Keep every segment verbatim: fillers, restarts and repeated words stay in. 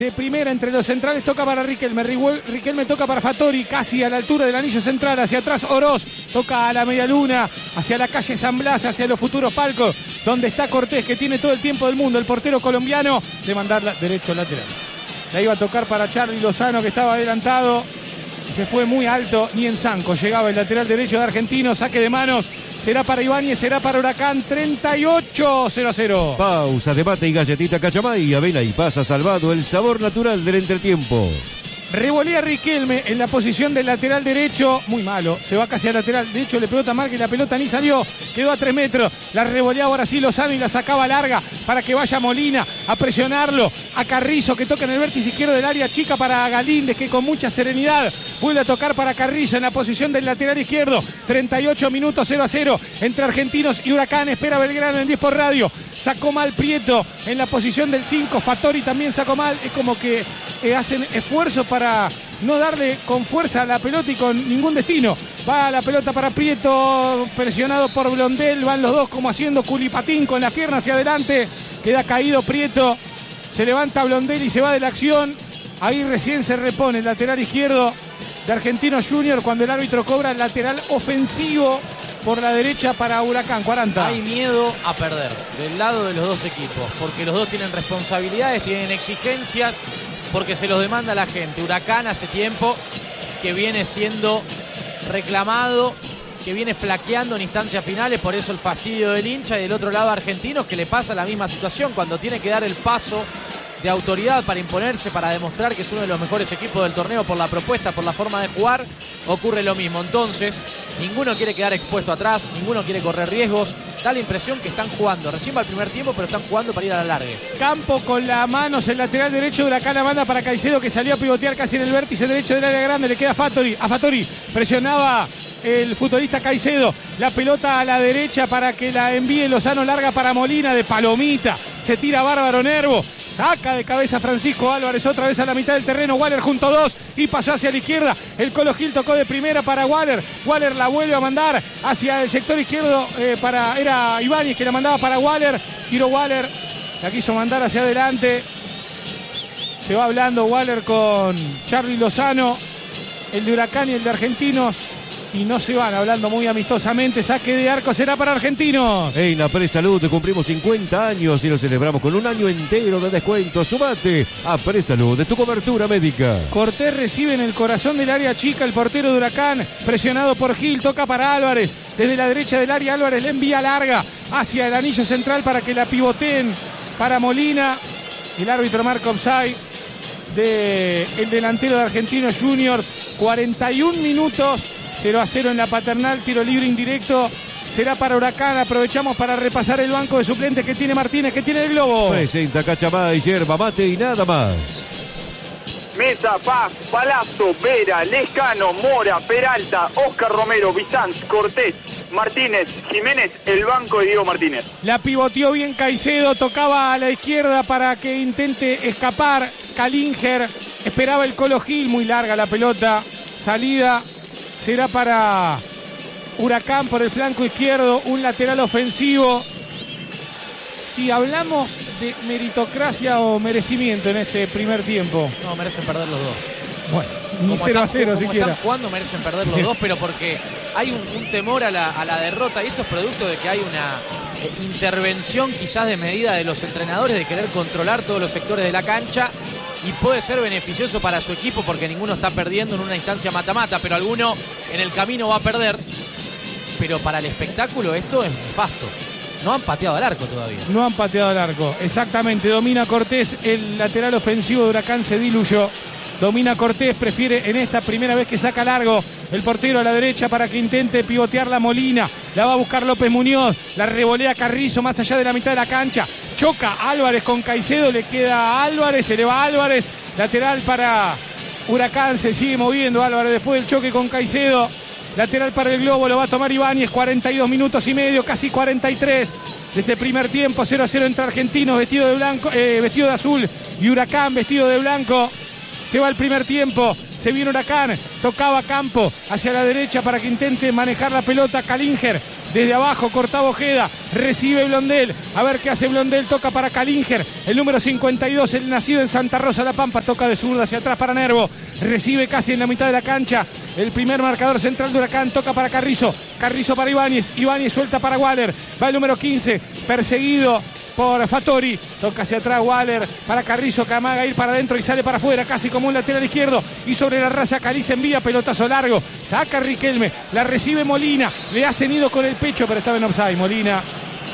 De primera entre los centrales toca para Riquelme, Riquelme toca para Fattori, casi a la altura del anillo central, hacia atrás Oroz, toca a la media luna, hacia la calle San Blas, hacia los futuros palcos, donde está Cortés, que tiene todo el tiempo del mundo, el portero colombiano, de mandarla derecho al lateral. La iba a tocar para Charly Lozano, que estaba adelantado, y se fue muy alto, ni en Zanco llegaba el lateral derecho de Argentino, saque de manos. Será para Ibáñez, será para Huracán, treinta y ocho cero a cero. Pausa de mate y galletita Cachamay, avena y pasa salvado el sabor natural del entretiempo. Revolea Riquelme en la posición del lateral derecho, muy malo, se va casi al lateral, de hecho le pelota mal que la pelota ni salió, quedó a tres metros, la revoleaba ahora sí Lozano y la sacaba larga para que vaya Molina a presionarlo, a Carrizo que toca en el vértice izquierdo del área chica para Galíndez, que con mucha serenidad vuelve a tocar para Carrizo en la posición del lateral izquierdo. Treinta y ocho minutos, cero a cero entre Argentinos y Huracán. Espera Belgrano en diez por radio, sacó mal Prieto en la posición del cinco, Fattori también sacó mal, es como que eh, hacen esfuerzo para para no darle con fuerza a la pelota y con ningún destino. Va la pelota para Prieto, presionado por Blondel, van los dos como haciendo culipatín con las piernas hacia adelante, queda caído Prieto, se levanta Blondel y se va de la acción, ahí recién se repone el lateral izquierdo de Argentinos Junior cuando el árbitro cobra el lateral ofensivo por la derecha para Huracán. Cuarenta. Hay miedo a perder del lado de los dos equipos, porque los dos tienen responsabilidades, tienen exigencias, porque se los demanda la gente. Huracán hace tiempo que viene siendo reclamado, que viene flaqueando en instancias finales, por eso el fastidio del hincha, y del otro lado Argentinos, que le pasa la misma situación cuando tiene que dar el paso de autoridad para imponerse, para demostrar que es uno de los mejores equipos del torneo por la propuesta, por la forma de jugar, ocurre lo mismo. Entonces, ninguno quiere quedar expuesto atrás, ninguno quiere correr riesgos. Da la impresión que están jugando, recién va el primer tiempo, pero están jugando para ir a la larga. Campo con la mano, el lateral derecho de Huracán, la manda para Caicedo, que salió a pivotear casi en el vértice derecho del área grande, le queda a Fattori, a Fattori, presionaba el futbolista Caicedo, la pelota a la derecha para que la envíe Lozano, larga para Molina de palomita, se tira Bárbaro Nervo, saca de cabeza Francisco Álvarez, otra vez a la mitad del terreno, Waller junto a dos y pasó hacia la izquierda, el Colo Gil tocó de primera para Waller, Waller la vuelve a mandar hacia el sector izquierdo, eh, para era Ibáñez que la mandaba para Waller, giró Waller, la quiso mandar hacia adelante, se va hablando Waller con Charly Lozano, el de Huracán y el de Argentinos, y no se van hablando muy amistosamente. Saque de arco será para Argentinos. En la Presalud cumplimos cincuenta años y lo celebramos con un año entero de descuento. Sumate a Presalud, de tu cobertura médica. Cortés recibe en el corazón del área chica el portero de Huracán, presionado por Gil, toca para Álvarez. Desde la derecha del área Álvarez le envía larga hacia el anillo central para que la pivoteen para Molina. El árbitro marca offside de el delantero de Argentinos Juniors. cuarenta y un minutos. cero a cero en la Paternal, tiro libre indirecto, será para Huracán. Aprovechamos para repasar el banco de suplentes que tiene Martínez, que tiene el globo. Presenta Cachamay, yerba mate y nada más. Mesa, Paz, Palazzo, Vera, Lescano, Mora, Peralta, Oscar Romero, Bizanz, Cortés, Martínez, Jiménez, el banco de Diego Martínez. La pivoteó bien Caicedo, tocaba a la izquierda para que intente escapar Calinger, esperaba el Colo Gil, muy larga la pelota, salida. Será para Huracán por el flanco izquierdo, un lateral ofensivo. Si hablamos de meritocracia o merecimiento en este primer tiempo. No, merecen perder los dos. Bueno, ni cero a cero siquiera. Como están jugando merecen perder los dos, pero porque hay un, un temor a la, a la derrota, y esto es producto de que hay una eh, intervención quizás de medida de los entrenadores de querer controlar todos los sectores de la cancha. Y puede ser beneficioso para su equipo porque ninguno está perdiendo en una instancia mata-mata, pero alguno en el camino va a perder. Pero para el espectáculo esto es nefasto. No han pateado al arco todavía. No han pateado al arco, exactamente. Domina Cortés, el lateral ofensivo de Huracán se diluyó. Domina Cortés, prefiere en esta primera vez que saca largo el portero a la derecha para que intente pivotear la Molina. La va a buscar López Muñoz, la revolea Carrizo más allá de la mitad de la cancha. Choca Álvarez con Caicedo, le queda a Álvarez, se le va Álvarez. Lateral para Huracán, se sigue moviendo Álvarez después del choque con Caicedo. Lateral para el globo, lo va a tomar Ibáñez, cuarenta y dos minutos y medio, casi cuarenta y tres. De este primer tiempo, cero a cero entre Argentinos, vestido de blanco, eh, vestido de azul, y Huracán vestido de blanco. Se va el primer tiempo, se viene Huracán, tocaba Campo hacia la derecha para que intente manejar la pelota Calinger. desde abajo, cortaba Ojeda, recibe Blondel, a ver qué hace Blondel, toca para Calinger, el número cincuenta y dos, el nacido en Santa Rosa La Pampa, toca de zurda hacia atrás para Nervo, recibe casi en la mitad de la cancha, el primer marcador central de Huracán, toca para Carrizo, Carrizo para Ibáñez, Ibáñez suelta para Waller, va el número quince, perseguido por Fattori, toca hacia atrás Waller para Carrizo, que amaga ir para adentro y sale para afuera, casi como un lateral izquierdo, y sobre la raya Caliza envía pelotazo largo, saca Riquelme, la recibe Molina, le hace nido con el pecho, pero estaba en offside. Molina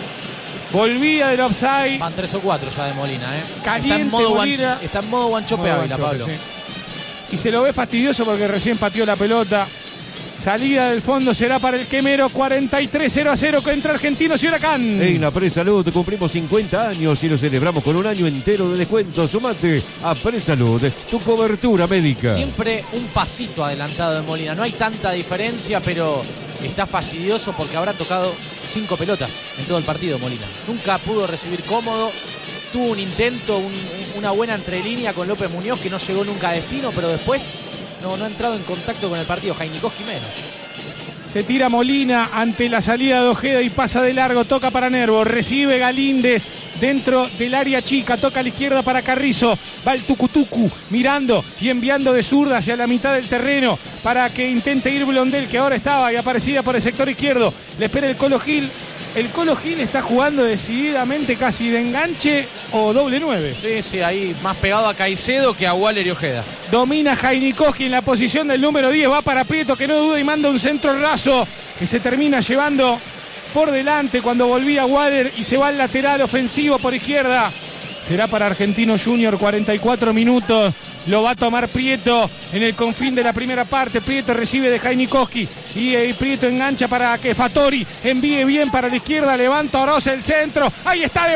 volvía del offside. Van tres o cuatro ya de Molina, ¿eh? Caliente, está en modo Molina. Guan, está en modo Guanchope Modo Ávila, Guanchope, Pablo. Sí. Y se lo ve fastidioso porque recién pateó la pelota. Salida del fondo será para el Quemero, cuarenta y tres cero a cero contra Argentinos y Huracán. En la Presalud cumplimos cincuenta años y lo celebramos con un año entero de descuento. Sumate a Presalud, tu cobertura médica. Siempre un pasito adelantado de Molina. No hay tanta diferencia, pero está fastidioso porque habrá tocado cinco pelotas en todo el partido Molina. Nunca pudo recibir cómodo. Tuvo un intento, un, una buena entrelínea con López Muñoz que no llegó nunca a destino, pero después no, no ha entrado en contacto con el partido. Jainikowski menos. Se tira Molina ante la salida de Ojeda y pasa de largo, toca para Nervo, recibe Galíndez dentro del área chica, toca a la izquierda para Carrizo, va el tucutucu mirando y enviando de zurda hacia la mitad del terreno para que intente ir Blondel, que ahora estaba y aparecida por el sector izquierdo, le espera el Colo Gil. El Colo Gil está jugando decididamente casi de enganche o doble nueve. Sí, sí, ahí más pegado a Caicedo que a Waller y Ojeda. Domina Jainikowski en la posición del número diez, va para Prieto que no duda y manda un centro raso que se termina llevando por delante cuando volvía Waller y se va al lateral ofensivo por izquierda. Será para Argentino Junior, cuarenta y cuatro minutos. Lo va a tomar Prieto en el confín de la primera parte. Prieto recibe de Jainikowski y, y Prieto engancha para que Fattori envíe bien para la izquierda. Levanta Oroz el centro. Ahí está de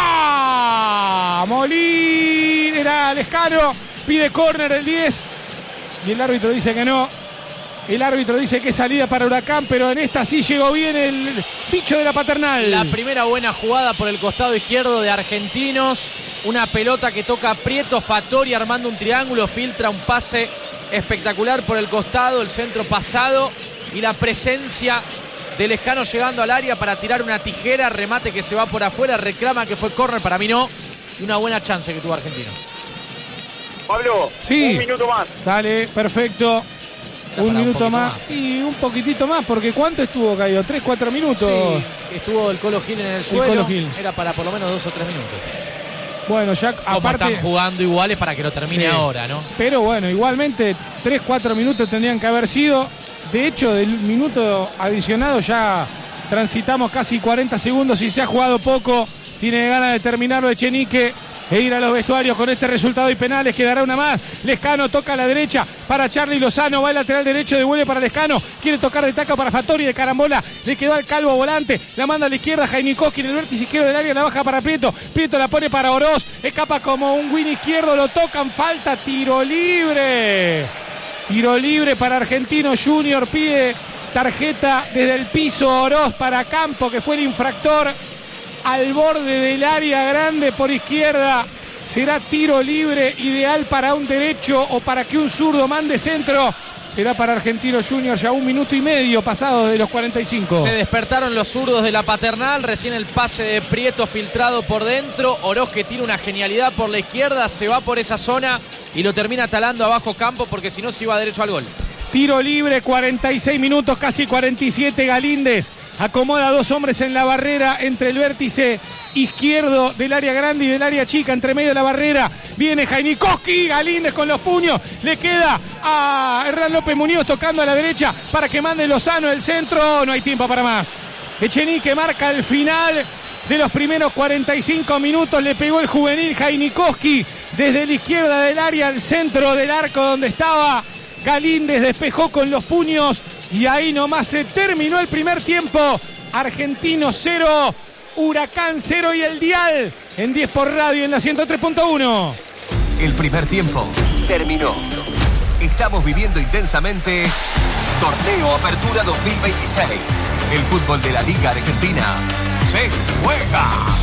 volea. Molina era Lescano. Pide córner el diez. Y el árbitro dice que no. El árbitro dice que es salida para Huracán, pero en esta sí llegó bien el bicho de la Paternal. La primera buena jugada por el costado izquierdo de Argentinos. Una pelota que toca a Prieto, Fattori armando un triángulo, filtra un pase espectacular por el costado, el centro pasado y la presencia de Lescano llegando al área para tirar una tijera, remate que se va por afuera, reclama que fue córner, para mí no, y una buena chance que tuvo Argentino. Pablo, sí. Un minuto más. Dale, perfecto. Un minuto un más. más. Sí, un poquitito más, porque ¿cuánto estuvo caído? ¿Tres, cuatro minutos? Sí, estuvo el Colo Gil en el, el suelo. Era para por lo menos dos o tres minutos. Bueno, ya Como aparte están jugando iguales para que lo termine sí. ahora, ¿no? Pero bueno, igualmente tres, cuatro minutos tendrían que haber sido. De hecho, del minuto adicionado ya transitamos casi cuarenta segundos y se ha jugado poco. Tiene ganas de terminarlo Echenique e ir a los vestuarios con este resultado y penales. Quedará una más. Lescano toca a la derecha para Charly Lozano. Va el lateral derecho, devuelve para Lescano. Quiere tocar de taca para Fattori, de carambola. Le quedó al Calvo volante. La manda a la izquierda. Jainikowski en el vértice izquierdo del área. La baja para Prieto. Prieto la pone para Oroz. Escapa como un win izquierdo. Lo tocan. Falta. Tiro libre. Tiro libre para Argentino Junior. Pide tarjeta desde el piso Oroz para Campo, que fue el infractor. Al borde del área grande por izquierda. Será tiro libre ideal para un derecho o para que un zurdo mande centro. Será para Argentino Junior, ya un minuto y medio pasado de los cuarenta y cinco. Se despertaron los zurdos de la Paternal. Recién el pase de Prieto filtrado por dentro. Oroz que tira una genialidad por la izquierda. Se va por esa zona y lo termina talando abajo Campo porque si no se iba derecho al gol. Tiro libre, cuarenta y seis minutos, casi cuarenta y siete. Galíndez acomoda a dos hombres en la barrera entre el vértice izquierdo del área grande y del área chica, entre medio de la barrera. Viene Jainikowski, Galíndez con los puños. Le queda a Hernán López Muñoz tocando a la derecha para que mande Lozano el centro. No hay tiempo para más. Echenique marca el final de los primeros cuarenta y cinco minutos. Le pegó el juvenil Jainikowski desde la izquierda del área al centro del arco donde estaba Galíndez. Despejó con los puños y ahí nomás se terminó el primer tiempo. Argentino cero, Huracán cero y el dial en diez por radio en la ciento tres punto uno. El primer tiempo terminó. Estamos viviendo intensamente Torneo Apertura dos mil veintiséis. El fútbol de la Liga Argentina se juega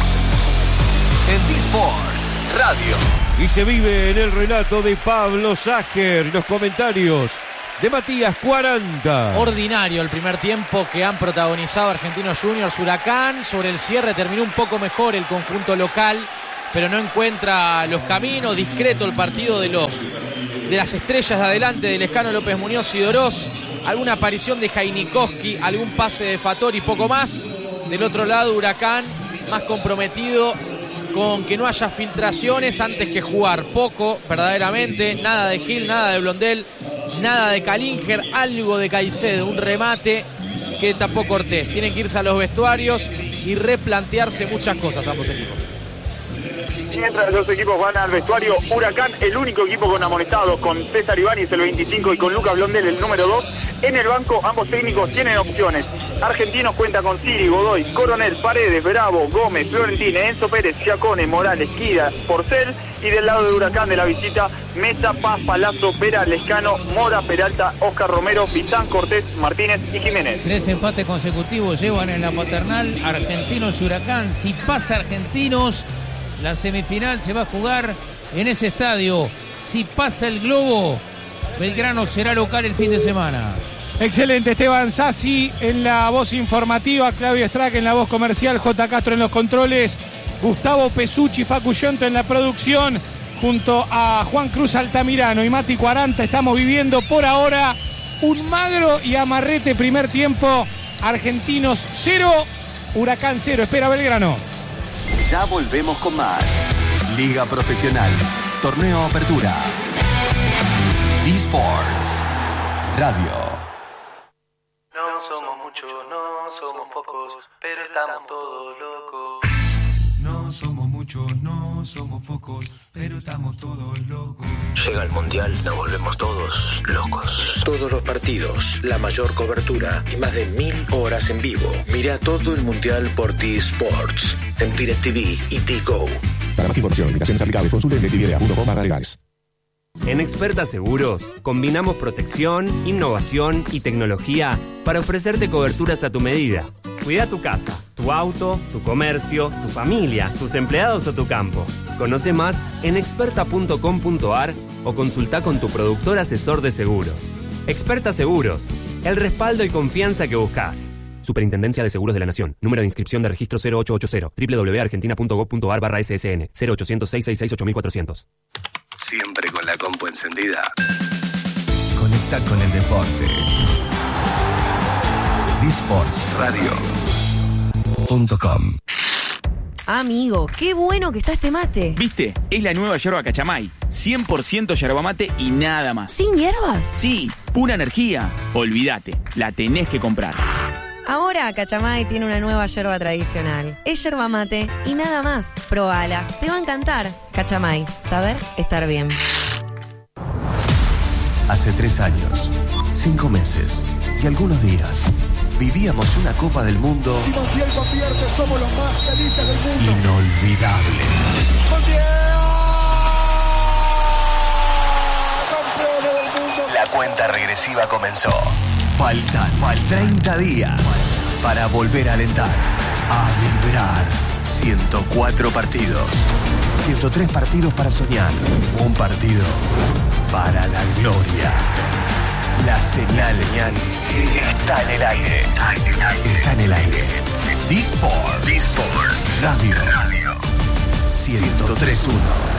en D-Sports Radio. Y se vive en el relato de Pablo Ságer. Los comentarios de Matías, cuarenta. Ordinario el primer tiempo que han protagonizado Argentinos Juniors. Huracán sobre el cierre terminó un poco mejor el conjunto local, pero no encuentra los caminos. Discreto el partido de los de las estrellas de adelante de Lescano, López Muñoz y Dorós. Alguna aparición de Jainikowski, algún pase de Fattori y poco más. Del otro lado, Huracán más comprometido con que no haya filtraciones antes que jugar. Poco, verdaderamente. Nada de Gil, nada de Blondel, nada de Kalinger, algo de Caicedo, un remate que tapó Cortés. Tienen que irse a los vestuarios y replantearse muchas cosas ambos equipos. Mientras los equipos van al vestuario, Huracán, el único equipo con amonestados, con César Ibáñez el veinticinco y con Lucas Blondel el número dos. En el banco, ambos técnicos tienen opciones. Argentinos cuenta con Siri, Godoy, Coronel, Paredes, Bravo, Gómez, Florentine, Enzo Pérez, Giacone, Morales, Quida, Porcel. Y del lado de Huracán de la visita, Mesa, Paz, Palazzo, Vera, Lescano, Mora, Peralta, Oscar Romero, Bizán, Cortés, Martínez y Jiménez. Tres empates consecutivos llevan en la paternal Argentinos y Huracán. Si pasa Argentinos, la semifinal se va a jugar en ese estadio. Si pasa el globo, Belgrano será local el fin de semana. Excelente, Esteban Sassi en la voz informativa, Claudio Strack en la voz comercial, J. Castro en los controles, Gustavo Pesucci, Facu Yonto en la producción, junto a Juan Cruz Altamirano y Mati cuarenta. Estamos viviendo por ahora un magro y amarrete primer tiempo. Argentinos cero, Huracán cero. Espera Belgrano. Ya volvemos con más. Liga Profesional, Torneo Apertura, D-Sports Radio. No somos muchos, no somos pocos, pero estamos todos locos. No somos muchos, no somos pocos, pero estamos todos locos. Llega el Mundial, nos volvemos todos locos. Todos los partidos, la mayor cobertura y más de mil horas en vivo. Mira todo el Mundial por T-Sports, en DirecTV y T-Go. Para más información, limitaciones aplicables, consulte en directv punto com barra legales. En Experta Seguros, combinamos protección, innovación y tecnología para ofrecerte coberturas a tu medida. Cuida tu casa, tu auto, tu comercio, tu familia, tus empleados o tu campo. Conoce más en experta punto com punto a r o consulta con tu productor asesor de seguros. Experta Seguros, el respaldo y confianza que buscas. Superintendencia de Seguros de la Nación. Número de inscripción de registro cero ocho ocho cero. doble u doble u doble u punto argentina punto gov punto a r barra S S N. cero ochocientos, seiscientos sesenta y seis, ocho mil cuatrocientos. Siempre con la compu encendida. Conecta con el deporte. D Sports Radio punto com. Amigo, qué bueno que está este mate. ¿Viste? Es la nueva yerba Cachamay. cien por ciento yerba mate y nada más. ¿Sin hierbas? Sí, pura energía. Olvídate, la tenés que comprar. Ahora Cachamay tiene una nueva yerba tradicional. Es yerba mate y nada más. Probala, te va a encantar. Cachamay, saber estar bien. Hace tres años, cinco meses y algunos días, vivíamos una Copa del Mundo somos los más felices del mundo. Inolvidable. ¡Campeones del mundo! La cuenta regresiva comenzó. Faltan treinta días para volver a alentar, a vibrar. ciento cuatro partidos, ciento tres partidos para soñar, un partido para la gloria. La señal está en el aire. Está en el aire. D-Sports Radio ciento tres punto uno.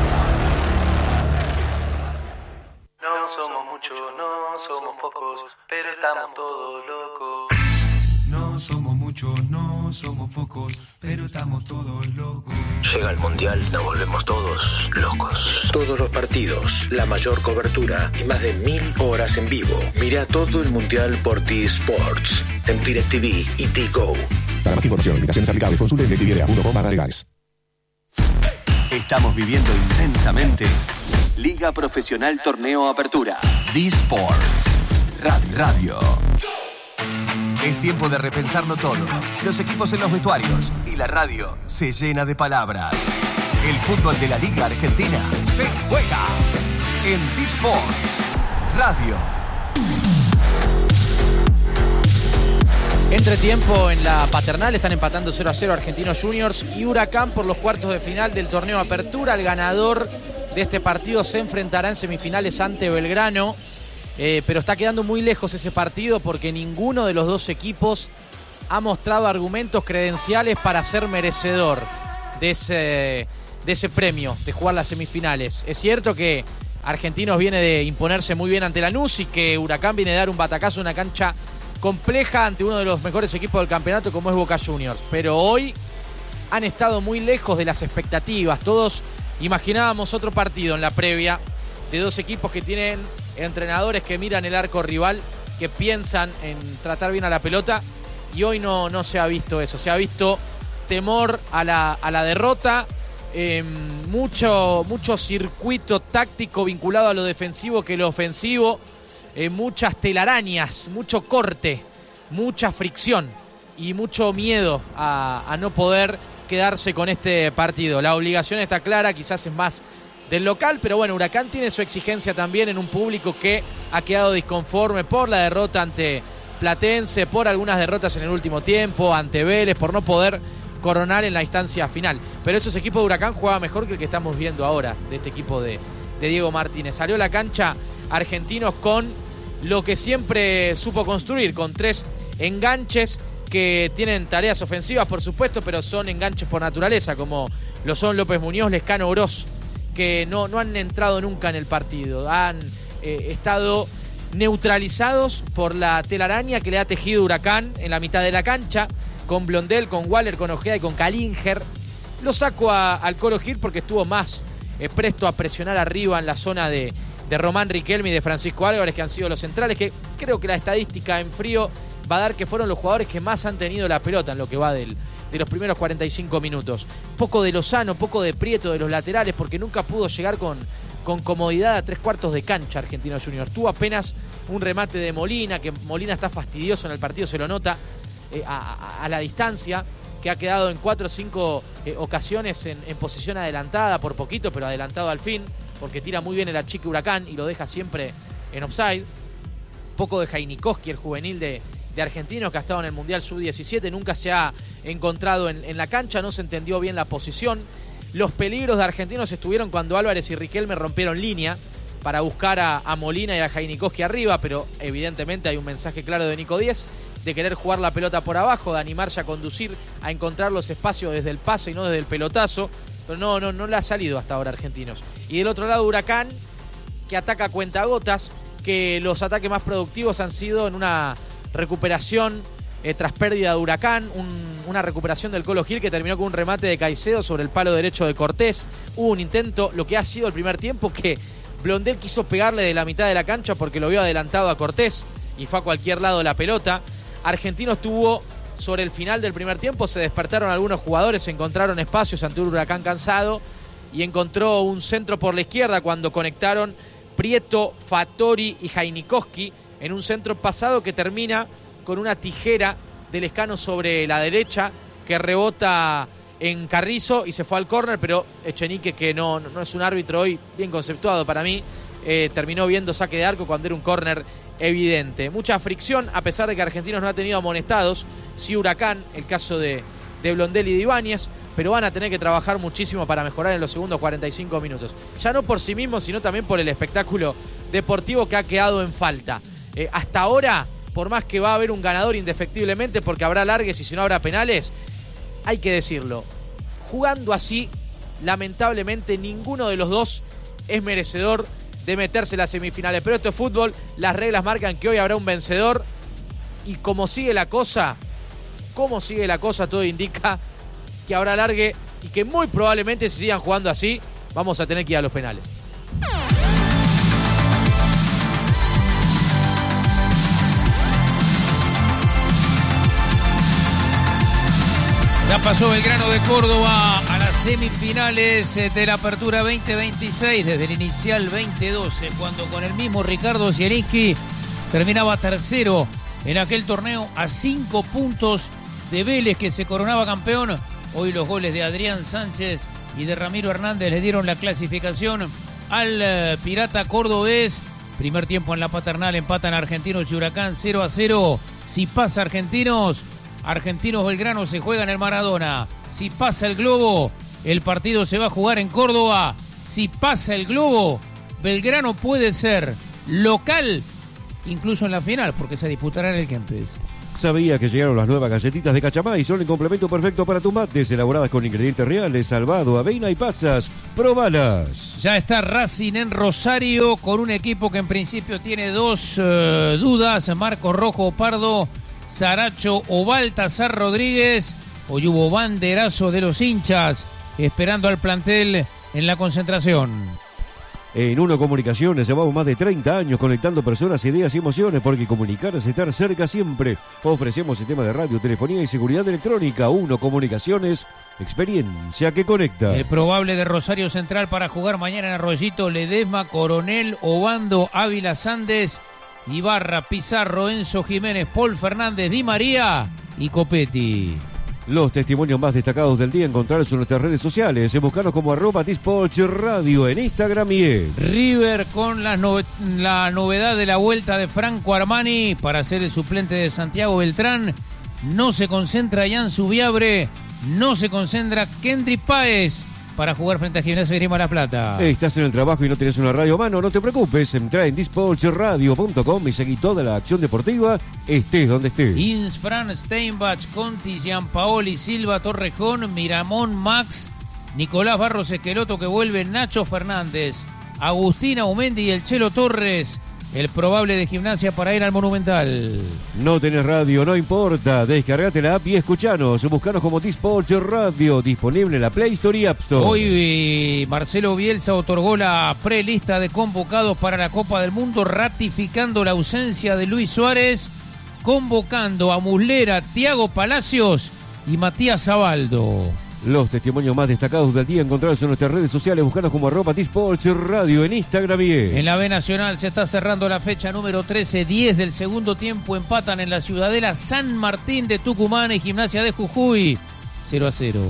No somos muchos, no somos pocos, pero estamos todos locos. No somos muchos, no somos pocos, pero estamos todos locos. Llega el Mundial, nos volvemos todos locos. Todos los partidos, la mayor cobertura y más de mil horas en vivo. Mira todo el Mundial por T-Sports, en DirecTV y T-Go. Para más información, limitaciones aplicables, consulte en directv punto com barra legales. Estamos viviendo intensamente Liga Profesional Torneo Apertura. D-Sports Radio. Es tiempo de repensarlo todo. Los equipos en los vestuarios y la radio se llena de palabras. El fútbol de la Liga Argentina se juega en D-Sports Radio. Entretiempo en la paternal, están empatando cero a cero Argentinos Juniors y Huracán por los cuartos de final del torneo Apertura. El ganador de este partido se enfrentará en semifinales ante Belgrano. eh, pero está quedando muy lejos ese partido porque ninguno de los dos equipos ha mostrado argumentos credenciales para ser merecedor de ese, de ese premio, de jugar las semifinales. Es cierto que Argentinos viene de imponerse muy bien ante Lanús y que Huracán viene de dar un batacazo en una cancha compleja ante uno de los mejores equipos del campeonato como es Boca Juniors. Pero hoy han estado muy lejos de las expectativas. Todos imaginábamos otro partido en la previa de dos equipos que tienen entrenadores que miran el arco rival, que piensan en tratar bien a la pelota, y hoy no, no se ha visto eso. Se ha visto temor a la, a la derrota, eh, mucho, mucho circuito táctico vinculado a lo defensivo que lo ofensivo, eh, muchas telarañas, mucho corte, mucha fricción y mucho miedo a, a no poder quedarse con este partido. La obligación está clara, quizás es más del local, pero bueno, Huracán tiene su exigencia también en un público que ha quedado disconforme por la derrota ante Platense, por algunas derrotas en el último tiempo, ante Vélez, por no poder coronar en la instancia final. Pero esos equipos de Huracán juegan mejor que el que estamos viendo ahora, de este equipo de, de Diego Martínez. Salió a la cancha Argentinos con lo que siempre supo construir, con tres enganches que tienen tareas ofensivas, por supuesto, pero son enganches por naturaleza, como lo son López Muñoz, Lescano, Oroz, que no, no han entrado nunca en el partido. Han eh, estado neutralizados por la telaraña que le ha tejido Huracán en la mitad de la cancha, con Blondel, con Waller, con Ojeda y con Calinger. Lo saco a, al Colo Gil porque estuvo más eh, presto a presionar arriba en la zona de, de Román Riquelme y de Francisco Álvarez, que han sido los centrales, que creo que la estadística en frío va a dar que fueron los jugadores que más han tenido la pelota en lo que va del, de los primeros cuarenta y cinco minutos. Poco de Lozano, poco de Prieto de los laterales, porque nunca pudo llegar con, con comodidad a tres cuartos de cancha Argentinos Juniors. Tuvo apenas un remate de Molina, que Molina está fastidioso en el partido, se lo nota eh, a, a, a la distancia, que ha quedado en cuatro o cinco eh, ocasiones en, en posición adelantada, por poquito, pero adelantado al fin, porque tira muy bien el achique Huracán y lo deja siempre en offside. Poco de Jainikoski, el juvenil de de Argentinos, que ha estado en el Mundial sub diecisiete, nunca se ha encontrado en, en la cancha, no se entendió bien la posición. Los peligros de Argentinos estuvieron cuando Álvarez y Riquelme rompieron línea para buscar a, a Molina y a Jainikoski arriba, pero evidentemente hay un mensaje claro de Nico Díez de querer jugar la pelota por abajo, de animarse a conducir, a encontrar los espacios desde el pase y no desde el pelotazo, pero no, no, no le ha salido hasta ahora Argentinos. Y del otro lado Huracán, que ataca a cuentagotas, que los ataques más productivos han sido en una recuperación eh, tras pérdida de Huracán, un, una recuperación del Colo Gil que terminó con un remate de Caicedo sobre el palo derecho de Cortés. Hubo un intento, lo que ha sido el primer tiempo, que Blondel quiso pegarle de la mitad de la cancha porque lo vio adelantado a Cortés y fue a cualquier lado la pelota. Argentinos tuvo, sobre el final del primer tiempo, se despertaron algunos jugadores, encontraron espacios ante un Huracán cansado y encontró un centro por la izquierda cuando conectaron Prieto, Fattori y Jainikoski en un centro pasado que termina con una tijera de Lescano sobre la derecha que rebota en Carrizo y se fue al córner, pero Echenique, que no, no es un árbitro hoy bien conceptuado para mí, eh, terminó viendo saque de arco cuando era un córner evidente. Mucha fricción, a pesar de que Argentinos no ha tenido amonestados, sí Huracán, el caso de, de Blondel y de Ibáñez, pero van a tener que trabajar muchísimo para mejorar en los segundos cuarenta y cinco minutos. Ya no por sí mismos, sino también por el espectáculo deportivo que ha quedado en falta. Eh, hasta ahora, por más que va a haber un ganador indefectiblemente porque habrá largues y si no habrá penales, hay que decirlo, jugando así, lamentablemente ninguno de los dos es merecedor de meterse en las semifinales. Pero esto es fútbol, las reglas marcan que hoy habrá un vencedor y como sigue la cosa, como sigue la cosa, todo indica que habrá largue y que muy probablemente si sigan jugando así, vamos a tener que ir a los penales. Ya pasó Belgrano de Córdoba a las semifinales de la Apertura veinte veintiséis, desde el inicial veinte doce, cuando con el mismo Ricardo Zielinski terminaba tercero en aquel torneo a cinco puntos de Vélez, que se coronaba campeón. Hoy los goles de Adrián Sánchez y de Ramiro Hernández le dieron la clasificación al uh, Pirata cordobés. Primer tiempo en la Paternal, empatan Argentinos y Huracán cero a cero. Si pasa Argentinos, Argentinos Belgrano se juega en el Maradona. Si pasa el Globo, el partido se va a jugar en Córdoba. Si pasa el Globo, Belgrano puede ser local incluso en la final, porque se disputará en el Kempes. ¿Sabía que llegaron las nuevas galletitas de Cachamay? Son el complemento perfecto para tus mates, elaboradas con ingredientes reales, salvado, avena y pasas. ¡Probalas! Ya está Racing en Rosario con un equipo que en principio tiene dos uh, dudas: Marcos Rojo o Pardo, Saracho o Baltasar Rodríguez. Hoy hubo banderazo de los hinchas esperando al plantel en la concentración. En Uno Comunicaciones llevamos más de treinta años conectando personas, ideas y emociones, porque comunicar es estar cerca siempre. Ofrecemos sistemas de radio, telefonía y seguridad electrónica. Uno Comunicaciones, experiencia que conecta. El probable de Rosario Central para jugar mañana en Arroyito: Ledesma, Coronel, Obando, Ávila, Sandes, Ibarra, Pizarro, Enzo Jiménez, Paul Fernández, Di María y Copetti. Los testimonios más destacados del día encontrarlos en nuestras redes sociales. Buscanos como arroba Dispatch Radio en Instagram y en River con la, no, la novedad de la vuelta de Franco Armani para ser el suplente de Santiago Beltrán. No se concentra Jan Subiabre, no se concentra Kendry Páez para jugar frente a Gimnasia y Grima La Plata. Estás en el trabajo y no tenés una radio a mano, no te preocupes. Entrá en dispatch radio punto com y seguí toda la acción deportiva, estés donde estés. Insfran, Steinbach, Conti, Gianpaoli, Silva, Torrejón, Miramón, Max, Nicolás Barros Esqueloto que vuelve, Nacho Fernández, Agustín Aumendi y el Chelo Torres. El probable de Gimnasia para ir al Monumental. No tenés radio, no importa. Descargate la app y escuchanos. Buscanos como Dispatch Radio, disponible en la Play Store y App Store. Hoy Marcelo Bielsa otorgó la prelista de convocados para la Copa del Mundo, ratificando la ausencia de Luis Suárez, convocando a Muslera, Thiago Palacios y Matías Abaldo. Los testimonios más destacados del día encontrados en nuestras redes sociales. Buscanos como arroba Dispatch Radio en Instagram y en... En la B Nacional se está cerrando la fecha número trece, diez del segundo tiempo. Empatan en la Ciudadela San Martín de Tucumán y Gimnasia de Jujuy, cero a cero.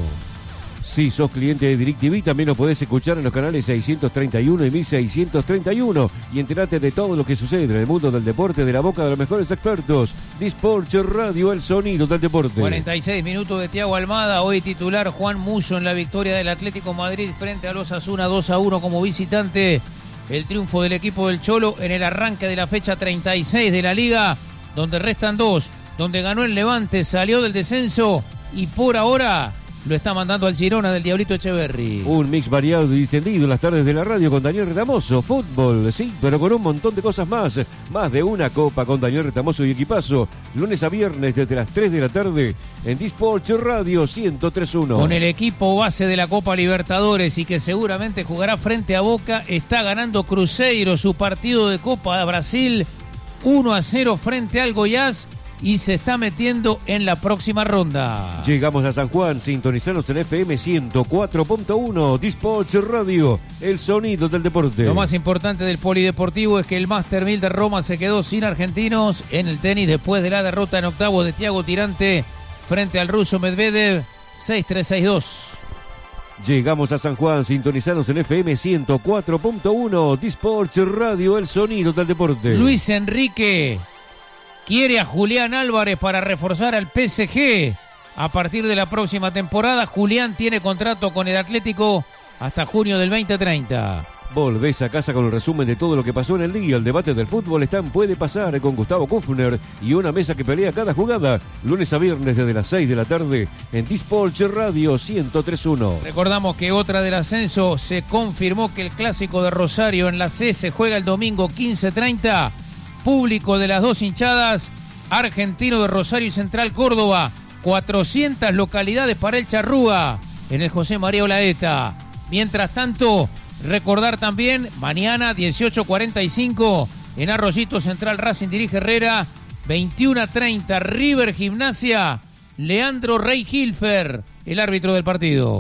Si sos cliente de DirecTV, también lo podés escuchar en los canales seiscientos treinta y uno y mil seiscientos treinta y uno y enterate de todo lo que sucede en el mundo del deporte de la boca de los mejores expertos. Dispatch Radio, el sonido del deporte. cuarenta y seis minutos de Thiago Almada, hoy titular Juan Musso en la victoria del Atlético Madrid frente a los Osasuna dos a uno como visitante. El triunfo del equipo del Cholo en el arranque de la fecha treinta y seis de la Liga, donde restan dos, donde ganó el Levante, salió del descenso y por ahora lo está mandando al Girona del Diablito Echeverri. Un mix variado y distendido en las tardes de la radio con Daniel Retamoso. Fútbol, sí, pero con un montón de cosas más. Más de una copa con Daniel Retamoso y equipazo. Lunes a viernes desde las tres de la tarde en Dispatch Radio ciento tres punto uno. Con el equipo base de la Copa Libertadores y que seguramente jugará frente a Boca, está ganando Cruzeiro su partido de Copa de Brasil uno a cero frente al Goiás y se está metiendo en la próxima ronda. Llegamos a San Juan, sintonizanos en F M ciento cuatro punto uno, Dispatch Radio, el sonido del deporte. Lo más importante del polideportivo es que el Master mil de Roma se quedó sin argentinos en el tenis después de la derrota en octavos de Thiago Tirante frente al ruso Medvedev, seis tres seis dos. Llegamos a San Juan, sintonizanos en F M ciento cuatro punto uno, Dispatch Radio, el sonido del deporte. Luis Enrique quiere a Julián Álvarez para reforzar al P S G. A partir de la próxima temporada, Julián tiene contrato con el Atlético hasta junio del veinte treinta. Volvés a casa con el resumen de todo lo que pasó en el día. El debate del fútbol está en Puede Pasar con Gustavo Kufner y una mesa que pelea cada jugada. Lunes a viernes desde las seis de la tarde en Dispatch Radio ciento tres punto uno. Recordamos que otra del ascenso se confirmó que el clásico de Rosario en la C se juega el domingo quince treinta. Público de las dos hinchadas, Argentino de Rosario y Central Córdoba, cuatrocientas localidades para el Charrúa en el José María Olaeta. Mientras tanto, recordar también, mañana dieciocho cuarenta y cinco en Arroyito Central Racing dirige Herrera, veintiuno treinta River Gimnasia, Leandro Rey Hilfer, el árbitro del partido.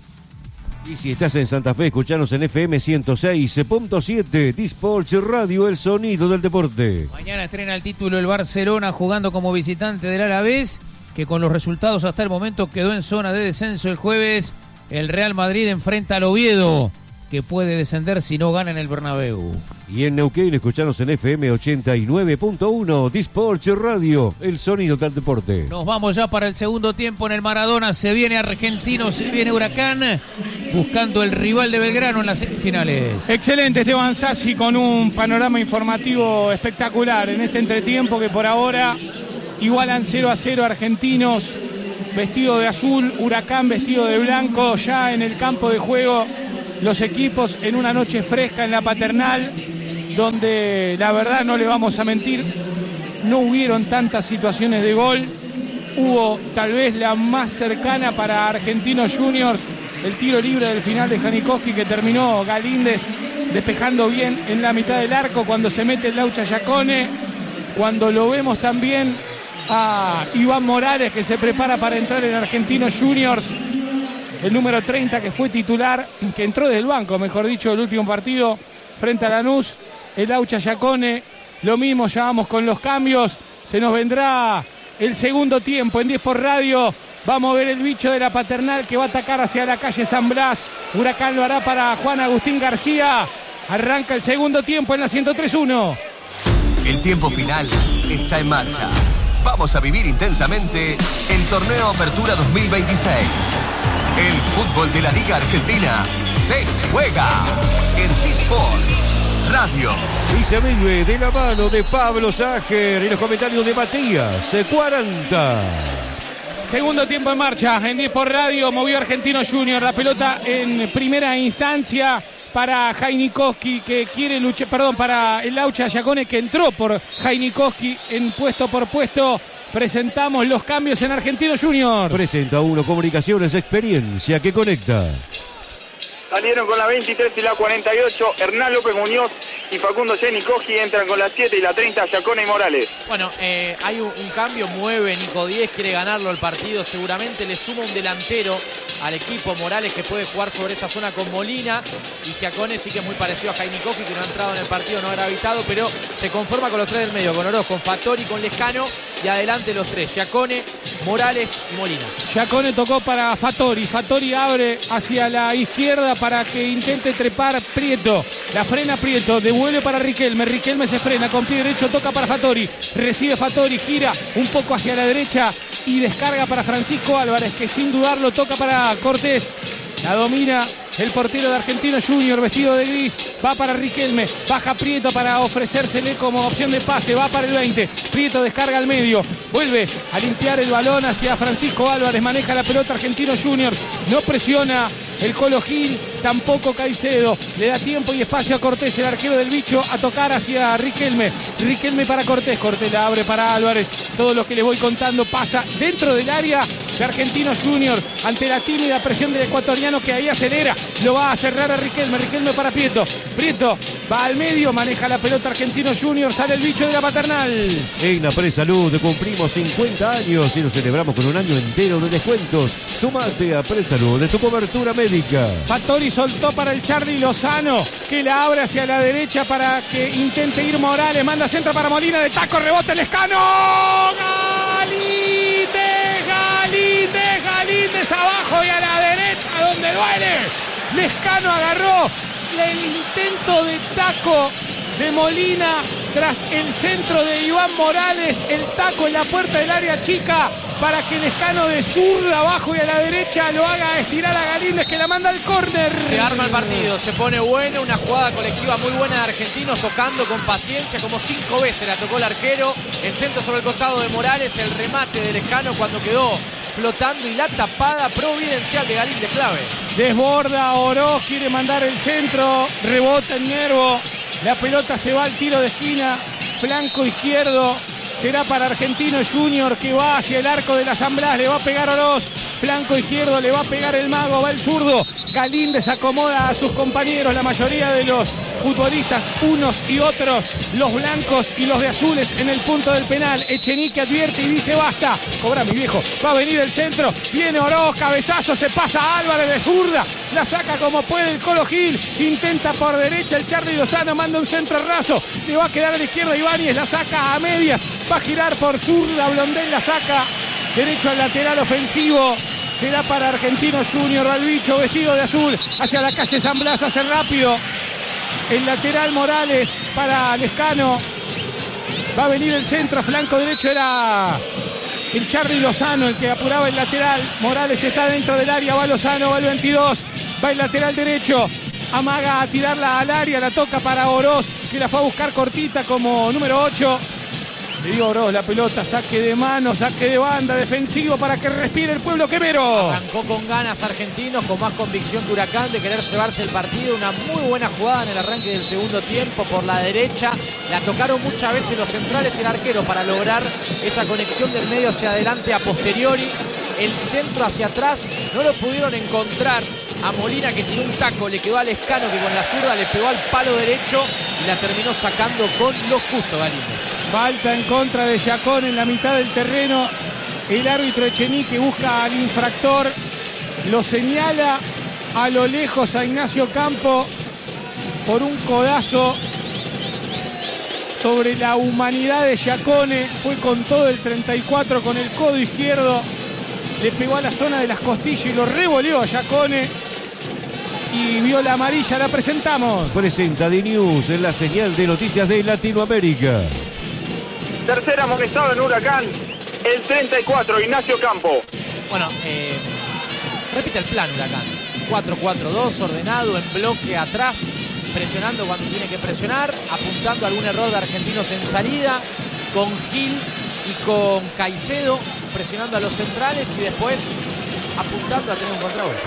Y si estás en Santa Fe, escuchanos en F M ciento seis punto siete, Dispatch Radio, el sonido del deporte. Mañana estrena el título el Barcelona jugando como visitante del Alavés, que con los resultados hasta el momento quedó en zona de descenso. El jueves el Real Madrid enfrenta al Oviedo, que puede descender si no gana en el Bernabéu. Y en Neuquén, escuchanos en F M ochenta y nueve punto uno, Disports Radio, el sonido del deporte. Nos vamos ya para el segundo tiempo en el Maradona. Se viene Argentino, se viene Huracán, buscando el rival de Belgrano en las semifinales. Excelente, Esteban Sassi, con un panorama informativo espectacular en este entretiempo que por ahora igualan cero a cero Argentinos vestido de azul, Huracán vestido de blanco, ya en el campo de juego los equipos en una noche fresca en la Paternal, donde la verdad no le vamos a mentir, no hubieron tantas situaciones de gol. Hubo tal vez la más cercana para Argentinos Juniors, el tiro libre del final de Janikowski, que terminó Galíndez despejando bien en la mitad del arco cuando se mete el Laucha Giacone. Cuando lo vemos también a Iván Morales, que se prepara para entrar en Argentinos Juniors, el número treinta, que fue titular, que entró del banco, mejor dicho, el último partido frente a Lanús, el Laucha Giacone. Lo mismo, ya vamos con los cambios, se nos vendrá el segundo tiempo en diez por Radio. Vamos a ver el bicho de la Paternal que va a atacar hacia la calle San Blas. Huracán lo hará para Juan Agustín García. Arranca el segundo tiempo en la ciento tres uno. El tiempo final está en marcha. Vamos a vivir intensamente el Torneo Apertura dos mil veintiséis. El fútbol de la Liga Argentina se juega en Disports Radio. Y se vive de la mano de Pablo Ságer y los comentarios de Matías cuarenta. Segundo tiempo en marcha en diez por Radio. Movió Argentinos Juniors la pelota en primera instancia para Janikowski, que quiere luchar, perdón, para el Laucha Giacone, que entró por Janikowski en puesto por puesto. Presentamos los cambios en Argentinos Juniors. Presenta uno Comunicaciones, experiencia que conecta. Salieron con la veintitrés y la cuarenta y ocho, Hernán López Muñoz y Facundo Janikowski. Entran con la siete y la treinta, Giacone y Morales. Bueno, eh, hay un, un cambio, mueve Nico Díez, quiere ganarlo el partido, seguramente le suma un delantero al equipo. Morales, que puede jugar sobre esa zona con Molina, y Giacone sí que es muy parecido a Janikowski, que no ha entrado en el partido, no ha gravitado, pero se conforma con los tres del medio, con Oroz, con Fattori, con Lescano, y adelante los tres, Giacone, Morales y Molina. Giacone tocó para Fattori, Fattori abre hacia la izquierda para que intente trepar Prieto, la frena Prieto, devuelve para Riquelme, Riquelme se frena con pie derecho, toca para Fattori, recibe Fattori, gira un poco hacia la derecha y descarga para Francisco Álvarez, que sin dudarlo toca para Cortés. La domina el portero de Argentinos Juniors, vestido de gris, va para Riquelme, baja Prieto para ofrecérsele como opción de pase, va para el veinte, Prieto descarga al medio, vuelve a limpiar el balón hacia Francisco Álvarez, maneja la pelota Argentinos Juniors, no presiona el Colo Gil, tampoco Caicedo, le da tiempo y espacio a Cortés, el arquero del bicho, a tocar hacia Riquelme, Riquelme para Cortés, Cortés la abre para Álvarez. Todo lo que les voy contando pasa dentro del área de Argentinos Juniors, ante la tímida presión del ecuatoriano, que ahí acelera, lo va a cerrar a Riquelme, Riquelme para Prieto, Prieto va al medio, maneja la pelota Argentinos Juniors, sale el bicho de la Paternal. En la Presalud cumplimos cincuenta años y lo celebramos con un año entero de descuentos. Sumate a Presalud de tu cobertura médica. Fattori soltó para el Charly Lozano, que la abre hacia la derecha para que intente ir Morales, manda centro para Molina, de taco, rebote Lescano, Galíndez, Galíndez, Galíndez abajo y a la derecha donde duele. Lescano agarró el intento de taco de Molina tras el centro de Iván Morales, el taco en la puerta del área chica para que Lescano de zurda abajo y a la derecha lo haga estirar a Galíndez, que la manda al córner. Se arma el partido, se pone bueno, una jugada colectiva muy buena de Argentinos, tocando con paciencia, como cinco veces la tocó el arquero, el centro sobre el costado de Morales, el remate de Lescano cuando quedó flotando y la tapada providencial de Galíndez clave. Desborda Oroz, quiere mandar el centro, rebota en Nervo, la pelota se va al tiro de esquina, flanco izquierdo, será para Argentinos Juniors, que va hacia el arco de la San Blas, le va a pegar Oroz, flanco izquierdo, le va a pegar el mago, va el zurdo, Galíndez acomoda a sus compañeros, la mayoría de los futbolistas, unos y otros, los blancos y los de azules en el punto del penal. Echenique advierte y dice basta, cobra mi viejo, va a venir el centro, viene Oroz, cabezazo, se pasa a Álvarez de zurda, la saca como puede el Colo Gil, intenta por derecha el Charly Lozano, manda un centro raso, le va a quedar a la izquierda Ibáñez, la saca a medias, va a girar por zurda, Blondel la saca derecho al lateral ofensivo. Será para Argentinos Junior. Va el bicho vestido de azul hacia la calle San Blas. Hace rápido el lateral Morales para Lescano. Va a venir el centro. Flanco derecho era el Charly Lozano el que apuraba el lateral. Morales está dentro del área. Va Lozano. Va el veintidós. Va el lateral derecho. Amaga a tirarla al área. La toca para Oroz, que la fue a buscar cortita como número ocho. Le dio Oroz la pelota, saque de mano, saque de banda, defensivo para que respire el pueblo quemero. Arrancó con ganas Argentinos, con más convicción que Huracán de querer llevarse el partido. Una muy buena jugada en el arranque del segundo tiempo por la derecha. La tocaron muchas veces los centrales y el arquero para lograr esa conexión del medio hacia adelante a posteriori. El centro hacia atrás no lo pudieron encontrar a Molina, que tiró un taco, le quedó a Lescano, que con la zurda le pegó al palo derecho y la terminó sacando con lo justo Galíndez. Falta en contra de Giacón en la mitad del terreno. El árbitro Echenique busca al infractor. Lo señala a lo lejos a Ignacio Campo por un codazo sobre la humanidad de Giacone. Fue con todo el treinta y cuatro con el codo izquierdo. Le pegó a la zona de las costillas y lo revoleó a Giacone. Y vio la amarilla, la presentamos. Presenta D News en la señal de noticias de Latinoamérica. Tercera amonestado en Huracán, el treinta y cuatro, Ignacio Campo. Bueno, eh, repite el plan Huracán. cuatro cuatro dos, ordenado, en bloque atrás, presionando cuando tiene que presionar, apuntando a algún error de Argentinos en salida, con Gil y con Caicedo, presionando a los centrales y después apuntando a tener un contragolpe.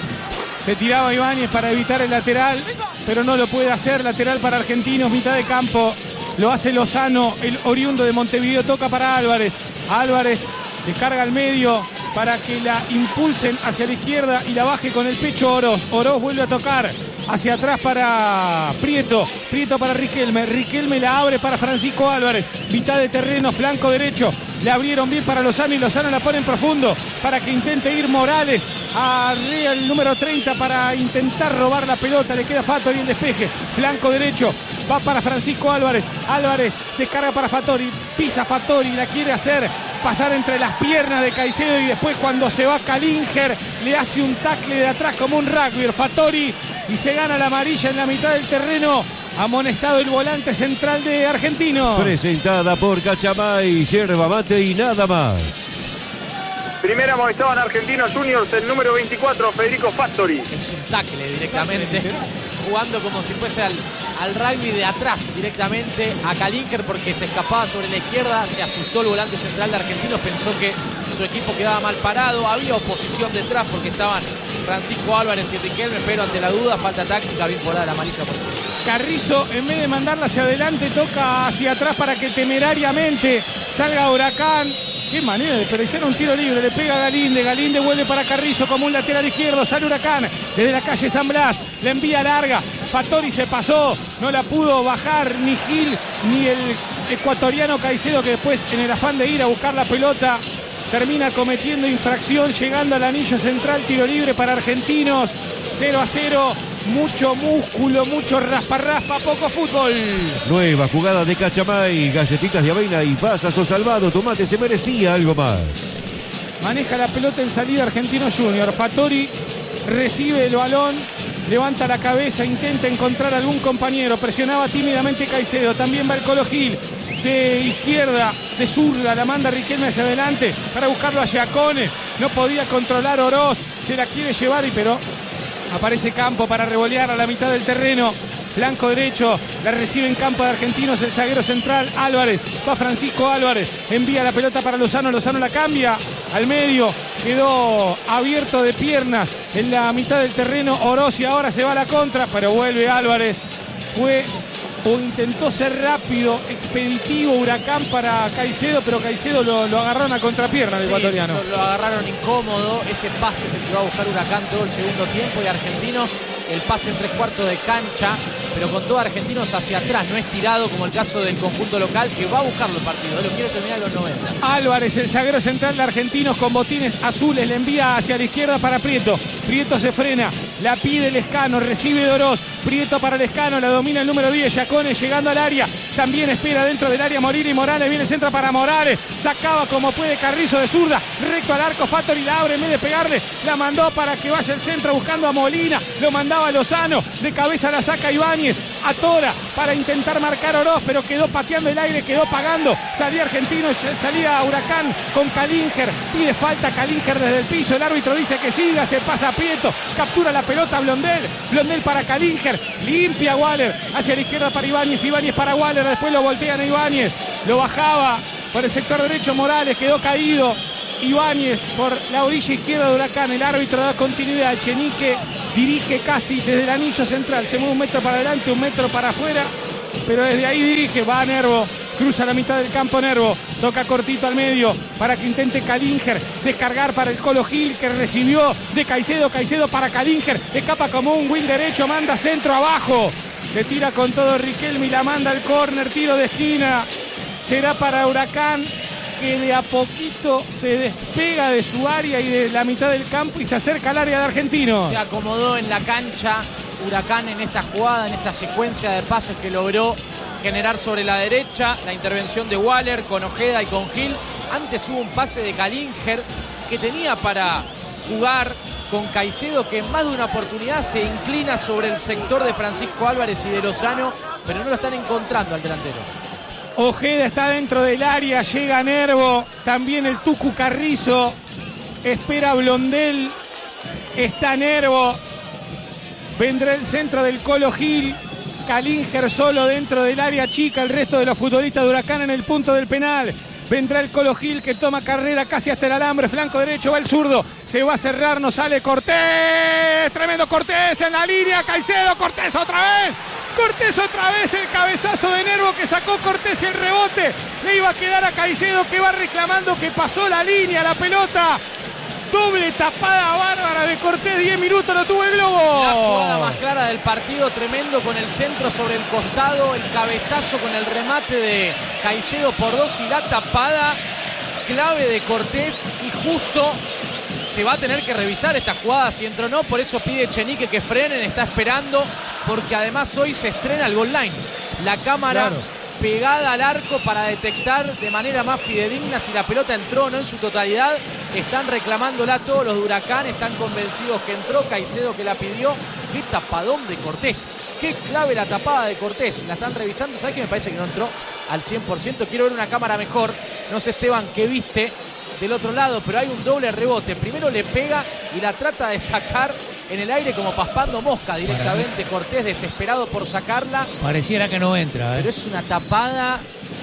Se tiraba Ibáñez para evitar el lateral, pero no lo puede hacer. Lateral para Argentinos, mitad de campo. Lo hace Lozano, el oriundo de Montevideo, toca para Álvarez. Álvarez descarga al medio para que la impulsen hacia la izquierda y la baje con el pecho Oroz. Oroz vuelve a tocar hacia atrás para Prieto. Prieto para Riquelme. Riquelme la abre para Francisco Álvarez. Mitad de terreno, flanco derecho. Le abrieron bien para Lozano y Lozano la pone en profundo para que intente ir Morales. Arriba el número treinta para intentar robar la pelota. Le queda Fattori el despeje. Flanco derecho. Va para Francisco Álvarez. Álvarez descarga para Fattori. Pisa Fattori. La quiere hacer pasar entre las piernas de Caicedo. Y después cuando se va Calinger le hace un tackle de atrás como un rugby. Fattori. Y se gana la amarilla en la mitad del terreno. Amonestado el volante central de Argentino. Presentada por Cachamay, yerba mate y nada más. Primera amonestado en Argentinos Juniors, el número veinticuatro, Federico Fattori. Es un tackle directamente, jugando como si fuese al, al rugby de atrás directamente a Calinger porque se escapaba sobre la izquierda, se asustó el volante central de Argentinos, pensó que su equipo quedaba mal parado, había oposición detrás porque estaban Francisco Álvarez y Riquelme, pero ante la duda, falta táctica, bien por la amarilla por Chile. Carrizo, en vez de mandarla hacia adelante, toca hacia atrás para que temerariamente salga Huracán. Qué manera de desperdiciar un tiro libre. Le pega a Galíndez. Galíndez vuelve para Carrizo como un lateral izquierdo. Sale Huracán desde la calle San Blas. Le envía larga. Fattori se pasó. No la pudo bajar ni Gil ni el ecuatoriano Caicedo, que después, en el afán de ir a buscar la pelota, termina cometiendo infracción, llegando al anillo central. Tiro libre para Argentinos. cero a cero. Mucho músculo, mucho raspa-raspa, poco fútbol. Nueva jugada de Cachamay, galletitas de avena y pasas o salvado. Tomate, se merecía algo más. Maneja la pelota en salida Argentino Junior. Fattori recibe el balón, levanta la cabeza, intenta encontrar algún compañero. Presionaba tímidamente Caicedo. También va el Colo Gil. De izquierda, de zurda, la manda Riquelme hacia adelante para buscarlo a Giacone. No podía controlar Oroz. Se la quiere llevar, y pero aparece Campo para revolear a la mitad del terreno. Flanco derecho, la recibe en campo de Argentinos el zaguero central Álvarez. Va Francisco Álvarez, envía la pelota para Lozano. Lozano la cambia al medio. Quedó abierto de piernas en la mitad del terreno Oroz y ahora se va a la contra, pero vuelve Álvarez. Fue o intentó ser rápido, expeditivo Huracán para Caicedo, pero Caicedo lo, lo agarraron a contrapierna del sí, ecuatoriano. Lo, lo agarraron incómodo, ese pase es el que va a buscar Huracán todo el segundo tiempo, y Argentinos el pase en tres cuartos de cancha, pero con todo Argentinos hacia atrás, no es tirado como el caso del conjunto local, que va a buscarlo el partido, lo quiere terminar en los noventa. Álvarez, el zaguero central de Argentinos con botines azules, le envía hacia la izquierda para Prieto. Prieto se frena, la pide Lescano, recibe de Oroz. Prieto para Lescano, la domina el número diez, Giacone llegando al área, también espera dentro del área Molina y Morales, viene el centro para Morales, sacaba como puede Carrizo de zurda, recto al arco, Fattori la abre, en vez de pegarle, la mandó para que vaya el centro buscando a Molina, lo mandaba Lozano, de cabeza la saca Ibáñez, atora para intentar marcar Oroz, pero quedó pateando el aire, quedó pagando, salía Argentino, salía Huracán con Calinger, pide falta Calinger desde el piso, el árbitro dice que siga, se pasa a Prieto, captura la pelota Blondel, Blondel para Calinger, limpia Waller, hacia la izquierda para Ibáñez, Ibáñez para Waller, después lo voltean a Ibáñez, lo bajaba por el sector derecho Morales, quedó caído Ibáñez por la orilla izquierda de Huracán, el árbitro da continuidad, Echenique dirige casi desde el anillo central, se mueve un metro para adelante, un metro para afuera, pero desde ahí dirige, va a Nervo, cruza la mitad del campo Nervo, toca cortito al medio para que intente Calinger descargar para el Colo Gil que recibió de Caicedo, Caicedo para Calinger, escapa como un wing derecho, manda centro abajo, se tira con todo Riquelme y la manda al córner, tiro de esquina, será para Huracán que de a poquito se despega de su área y de la mitad del campo y se acerca al área de Argentino. Se acomodó en la cancha Huracán en esta jugada, en esta secuencia de pases que logró generar sobre la derecha, la intervención de Waller con Ojeda y con Gil. Antes hubo un pase de Calinger que tenía para jugar con Caicedo, que en más de una oportunidad se inclina sobre el sector de Francisco Álvarez y de Lozano, pero no lo están encontrando al delantero. Ojeda está dentro del área, llega Nervo, también el Tucu Carrizo, espera Blondel, está Nervo, vendrá el centro del Colo Gil, Calinger solo dentro del área chica, el resto de los futbolistas de Huracán en el punto del penal. Vendrá el Colo Gil que toma carrera casi hasta el alambre, flanco derecho, va el zurdo, se va a cerrar, no sale Cortés, tremendo Cortés en la línea, Caicedo, Cortés otra vez, Cortés otra vez, el cabezazo de Nervo que sacó Cortés y el rebote, le iba a quedar a Caicedo que va reclamando que pasó la línea, la pelota. Doble tapada bárbara de Cortés, diez minutos lo tuvo el globo. La jugada más clara del partido, tremendo con el centro sobre el costado, el cabezazo con el remate de Caicedo por dos y la tapada clave de Cortés, y justo se va a tener que revisar esta jugada si entró o no, por eso pide Echenique que frenen, está esperando, porque además hoy se estrena el goal line, la cámara claro. pegada al arco para detectar de manera más fidedigna si la pelota entró o no en su totalidad. Están reclamándola todos los de Huracán, están convencidos que entró, Caicedo que la pidió. Qué tapadón de Cortés, qué clave la tapada de Cortés, la están revisando. ¿Sabes qué? Me parece que no entró al cien por ciento, quiero ver una cámara mejor, no sé Esteban qué viste del otro lado, pero hay un doble rebote, primero le pega y la trata de sacar en el aire como paspando mosca directamente, Cortés desesperado por sacarla. Pareciera que no entra, ¿eh? Pero es una tapada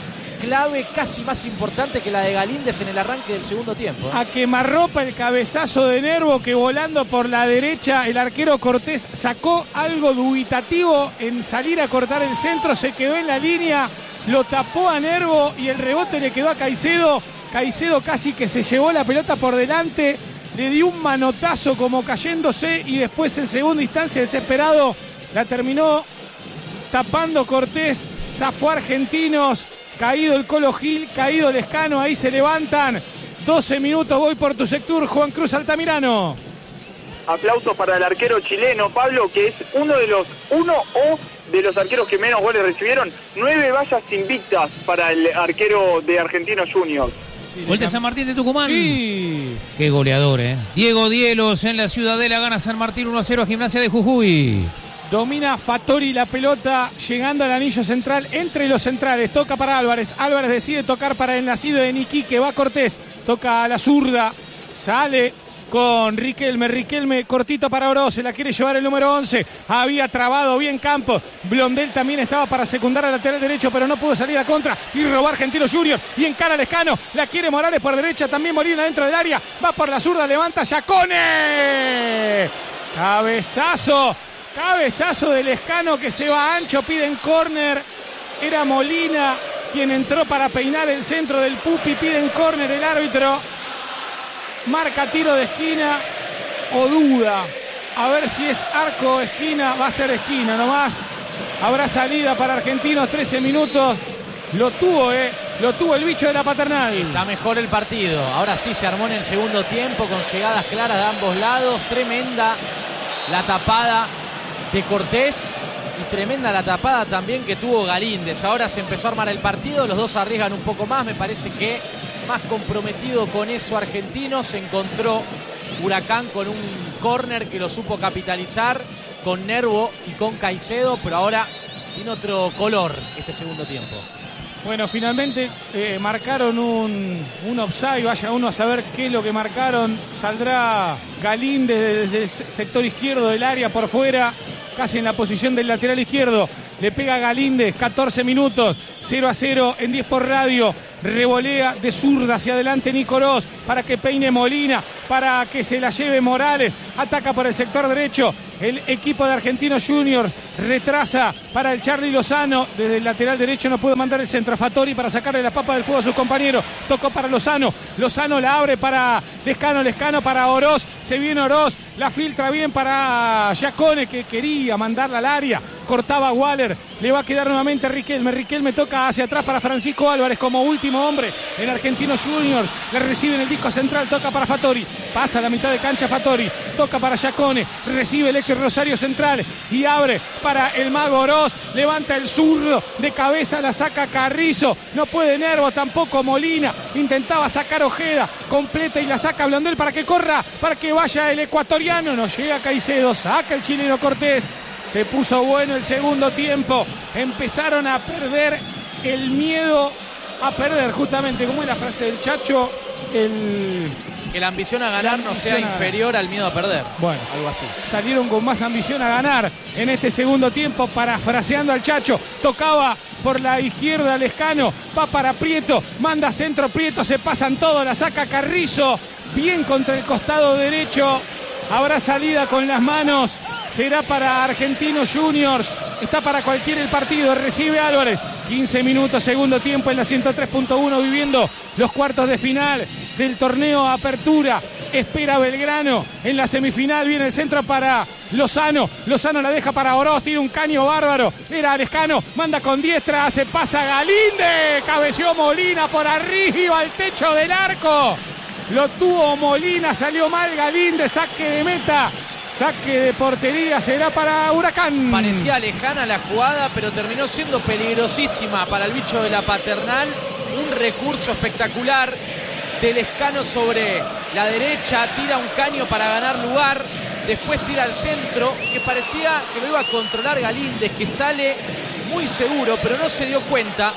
clave, casi más importante que la de Galíndez en el arranque del segundo tiempo, ¿eh? A quemarropa el cabezazo de Nervo que volando por la derecha el arquero Cortés sacó algo dubitativo en salir a cortar el centro, se quedó en la línea, lo tapó a Nervo y el rebote le quedó a Caicedo. Caicedo casi que se llevó la pelota por delante, le dio un manotazo como cayéndose y después en segunda instancia desesperado la terminó tapando Cortés. Zafó Argentinos, caído el Colo Gil, caído Lescano, ahí se levantan. doce minutos, voy por tu sector, Juan Cruz Altamirano. Aplausos para el arquero chileno, Pablo, que es uno de los, uno o de los arqueros que menos goles recibieron. Nueve vallas invictas para el arquero de Argentinos Juniors. Gol de San Martín de Tucumán. Sí. Qué goleador, ¿eh? Diego Dielos en la Ciudadela, gana San Martín uno a cero a Gimnasia de Jujuy. Domina Fattori la pelota, llegando al anillo central, entre los centrales, toca para Álvarez, Álvarez decide tocar para el nacido de Niquique, va Cortés, toca a la zurda, sale con Riquelme, Riquelme cortito para Oroz, se la quiere llevar el número once, había trabado bien Campos, Blondel también estaba para secundar al lateral derecho, pero no pudo salir a contra y robar Argentino Junior, y encara a Lescano, la quiere Morales por derecha, también Molina dentro del área, va por la zurda, levanta Yacone, cabezazo, cabezazo de Lescano que se va ancho, pide en córner, era Molina quien entró para peinar el centro del Pupi, pide en córner el árbitro, marca tiro de esquina o duda, a ver si es arco o esquina, va a ser esquina nomás, habrá salida para Argentinos, trece minutos, lo tuvo, eh, lo tuvo el bicho de la Paternal. Está mejor el partido, ahora sí se armó en el segundo tiempo con llegadas claras de ambos lados, tremenda la tapada de Cortés, tremenda la tapada también que tuvo Galíndez. Ahora se empezó a armar el partido, los dos arriesgan un poco más, me parece que más comprometido con eso Argentino. Se encontró Huracán con un córner que lo supo capitalizar, con Nervo y con Caicedo, pero ahora tiene otro color este segundo tiempo. Bueno, finalmente eh, marcaron un, un offside, vaya uno a saber qué es lo que marcaron. Saldrá Galíndez desde el sector izquierdo del área por fuera, casi en la posición del lateral izquierdo. Le pega Galíndez, catorce minutos, cero a cero en diez por radio. Revolea de zurda hacia adelante Nico Oroz para que peine Molina, para que se la lleve Morales. Ataca por el sector derecho el equipo de Argentinos Juniors. Retrasa para el Charly Lozano. Desde el lateral derecho no puede mandar el centro. Fattori para sacarle la papa del fuego a sus compañeros. Tocó para Lozano. Lozano la abre para Lescano. Lescano para Oroz. Se viene Oroz. La filtra bien para Giacone, que quería mandarla al área. Cortaba Waller. Le va a quedar nuevamente Riquelme. Riquelme toca hacia atrás para Francisco Álvarez como último hombre en Argentinos Juniors. Le recibe en el disco central. Toca para Fattori. Pasa a la mitad de cancha Fattori. Toca para Giacone. Recibe el ex Rosario Central y abre para el mago Oroz. Levanta el zurdo de cabeza. La saca Carrizo. No puede Nervo, tampoco Molina. Intentaba sacar Ojeda. Completa y la saca Blondel para que corra, para que vaya el ecuatoriano. No llega Caicedo. Saca el chileno Cortés. Se puso bueno el segundo tiempo. Empezaron a perder el miedo a perder, justamente como es la frase del Chacho, el... que la ambición a ganar no sea inferior al miedo a perder. Bueno, algo así. Salieron con más ambición a ganar en este segundo tiempo, parafraseando al Chacho. Tocaba por la izquierda Lescano, va para Prieto, manda centro Prieto, se pasan todos, la saca Carrizo, bien contra el costado derecho. Habrá salida con las manos. Será para Argentinos Juniors. Está para cualquiera el partido. Recibe Álvarez. quince minutos, segundo tiempo en la ciento tres punto uno, viviendo los cuartos de final del torneo Apertura. Espera Belgrano en la semifinal. Viene el centro para Lozano. Lozano la deja para Oroz. Tiene un caño bárbaro. Era Lescano. Manda con diestra. Se pasa Galíndez. Cabeció Molina por arriba al techo del arco. Lo tuvo Molina. Salió mal Galíndez. Saque de meta. Saque de portería será para Huracán. Parecía lejana la jugada, pero terminó siendo peligrosísima para el bicho de la Paternal. Un recurso espectacular de Lescano sobre la derecha. Tira un caño para ganar lugar. Después tira al centro, que parecía que lo iba a controlar Galíndez, que sale muy seguro, pero no se dio cuenta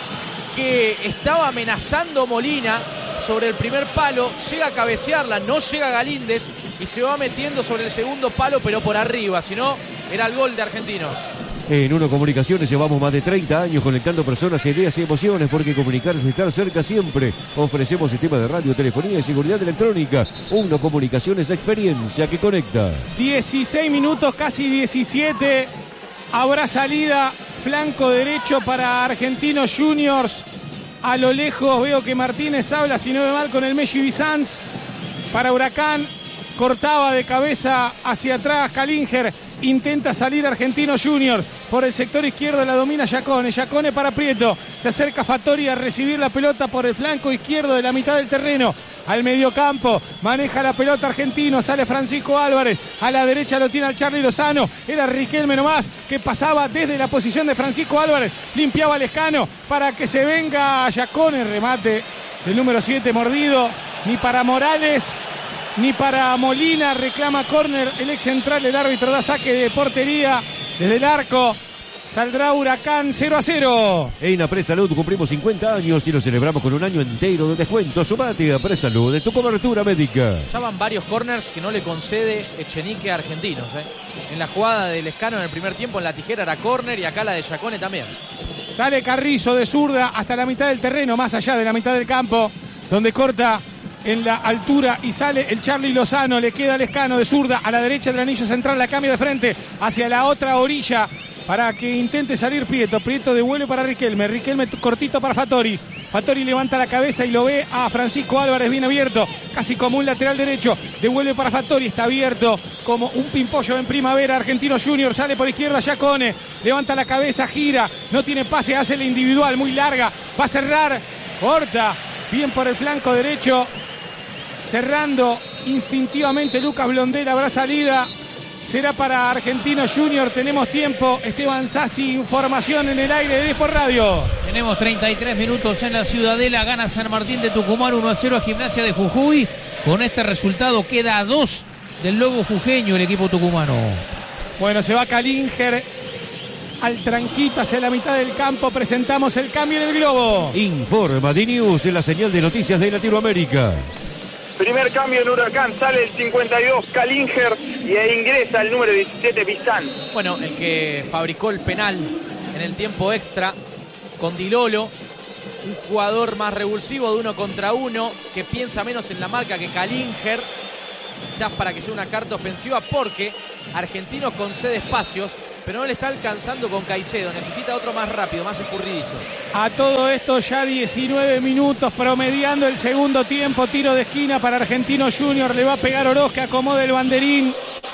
que estaba amenazando Molina sobre el primer palo. Llega a cabecearla, no llega Galíndez y se va metiendo sobre el segundo palo, pero por arriba, si no, era el gol de Argentinos. En Uno Comunicaciones llevamos más de treinta años conectando personas, ideas y emociones, porque comunicarse es estar cerca siempre. Ofrecemos sistemas de radio, telefonía y seguridad electrónica. Uno Comunicaciones, experiencia que conecta. dieciséis minutos, casi diecisiete. Habrá salida flanco derecho para Argentinos Juniors. A lo lejos veo que Martínez habla, si no ve mal, con el Messi Bizanz. Para Huracán, cortaba de cabeza hacia atrás Calinger. Intenta salir Argentinos Juniors. Por el sector izquierdo la domina Giacone. Giacone para Prieto. Se acerca Fattori a recibir la pelota por el flanco izquierdo de la mitad del terreno. Al mediocampo. Maneja la pelota Argentino. Sale Francisco Álvarez. A la derecha lo tiene al Charly Lozano. Era Riquelme nomás, que pasaba desde la posición de Francisco Álvarez. Limpiaba Lescano para que se venga Giacone. Remate del número siete mordido. Ni para Morales ni para Molina. Reclama córner el ex central. El árbitro da saque de portería desde el arco. Saldrá Huracán cero a cero. En Apresalud cumplimos cincuenta años y lo celebramos con un año entero de descuento. Sumate a Apresalud de tu cobertura médica. Ya van varios corners que no le concede Echenique a Argentinos. ¿eh? En la jugada de Lescano en el primer tiempo, en la tijera era córner, y acá la de Giacone también. Sale Carrizo de zurda hasta la mitad del terreno, más allá de la mitad del campo, donde corta en la altura y sale el Charly Lozano. Le queda Lescano de zurda a la derecha del anillo central. La cambia de frente hacia la otra orilla para que intente salir Prieto. Prieto devuelve para Riquelme. Riquelme cortito para Fattori. Fattori levanta la cabeza y lo ve a Francisco Álvarez bien abierto, casi como un lateral derecho. Devuelve para Fattori, está abierto como un pimpollo en primavera. Argentinos Juniors, sale por izquierda Giacone. Levanta la cabeza, gira, no tiene pase, hace la individual muy larga. Va a cerrar, corta, bien por el flanco derecho. Cerrando instintivamente Lucas Blondel. Habrá salida. será para Argentino Junior. Tenemos tiempo. Esteban Sassi, información en el aire de Desport Radio. Tenemos treinta y tres minutos en la Ciudadela. Gana San Martín de Tucumán uno a cero a Gimnasia de Jujuy. Con este resultado queda a dos del Lobo Jujeño el equipo tucumano. Bueno, se va Calinger al tranquito hacia la mitad del campo. Presentamos el cambio en el globo. Informa D-News en la señal de noticias de Latinoamérica. Primer cambio en Huracán, sale el cincuenta y dos Calinger y ahí ingresa el número diecisiete Bizán. Bueno, el que fabricó el penal en el tiempo extra con Dilolo, un jugador más revulsivo de uno contra uno, que piensa menos en la marca que Calinger, quizás para que sea una carta ofensiva, porque Argentino concede espacios, pero no le está alcanzando con Caicedo, necesita otro más rápido, más escurridizo. A todo esto ya diecinueve minutos promediando el segundo tiempo, tiro de esquina para Argentino Junior, le va a pegar Oroz que acomoda el banderín.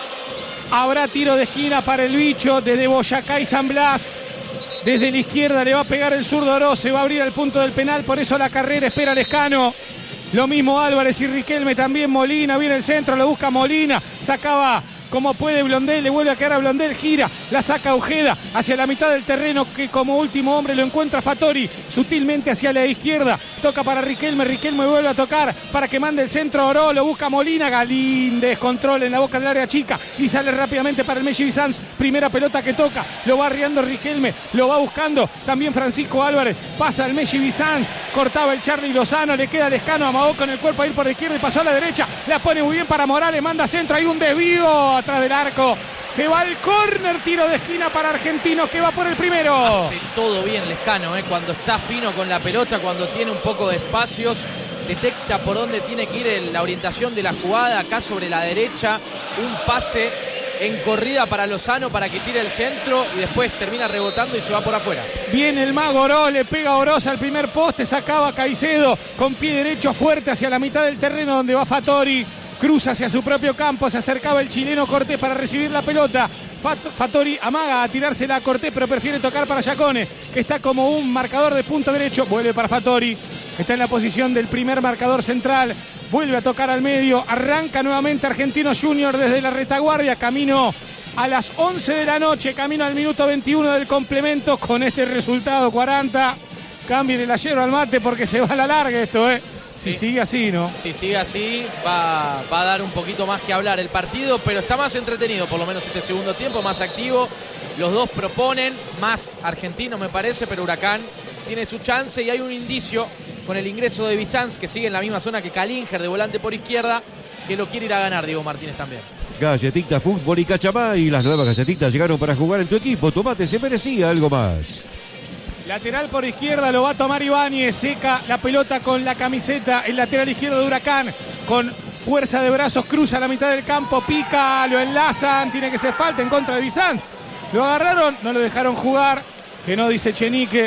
Habrá tiro de esquina para el bicho desde Boyacá y San Blas. Desde la izquierda le va a pegar el zurdo Oroz, se va a abrir el punto del penal, por eso la carrera espera a Lescano. Lo mismo Álvarez y Riquelme, también Molina, viene el centro, lo busca Molina, sacaba como puede Blondel, le vuelve a quedar a Blondel, gira, la saca Ojeda hacia la mitad del terreno, que como último hombre lo encuentra Fattori, sutilmente hacia la izquierda, toca para Riquelme, Riquelme vuelve a tocar para que mande el centro Oro, lo busca Molina, Galíndez, control en la boca del área chica y sale rápidamente para el Messi Bizanz, primera pelota que toca, lo va arriando Riquelme, lo va buscando también Francisco Álvarez, pasa el Messi Bizanz, cortaba el Charly Lozano, le queda Lescano, amagó con el cuerpo a ir por la izquierda y pasó a la derecha, la pone muy bien para Morales, manda centro, hay un desvío atrás del arco, se va al córner, tiro de esquina para Argentinos que va por el primero. Hace todo bien Lescano, ¿eh? Cuando está fino con la pelota, cuando tiene un poco de espacios, detecta por dónde tiene que ir en la orientación de la jugada, acá sobre la derecha, un pase en corrida para Lozano para que tire el centro y después termina rebotando y se va por afuera. Viene el mago Oroz, le pega Oroz al primer poste, sacaba Caicedo con pie derecho fuerte hacia la mitad del terreno donde va Fattori. Cruza hacia su propio campo, se acercaba el chileno Cortés para recibir la pelota. Fattori amaga a tirársela a Cortés, pero prefiere tocar para Giacone, que está como un marcador de punta derecho. Vuelve para Fattori, está en la posición del primer marcador central. Vuelve a tocar al medio, arranca nuevamente Argentino Junior desde la retaguardia, camino a las once de la noche, camino al minuto veintiuno del complemento. Con este resultado, cuarenta, cambien el yerba al mate porque se va a la larga esto, ¿eh? Si sí. sigue así, ¿no? Si sigue así, va, va a dar un poquito más que hablar el partido, pero está más entretenido, por lo menos este segundo tiempo, más activo. Los dos proponen, más Argentino me parece, pero Huracán tiene su chance y hay un indicio con el ingreso de Bizanz, que sigue en la misma zona que Calinger, de volante por izquierda, que lo quiere ir a ganar Diego Martínez también. Galletita, fútbol y Cachamay, las nuevas galletitas llegaron para jugar en tu equipo. Tomate se merecía algo más. Lateral por izquierda, lo va a tomar Ibáñez, seca la pelota con la camiseta, el lateral izquierdo de Huracán, con fuerza de brazos, cruza la mitad del campo, pica, lo enlazan, tiene que ser falta en contra de Bizanz. Lo agarraron, no lo dejaron jugar, que no dice Chenique.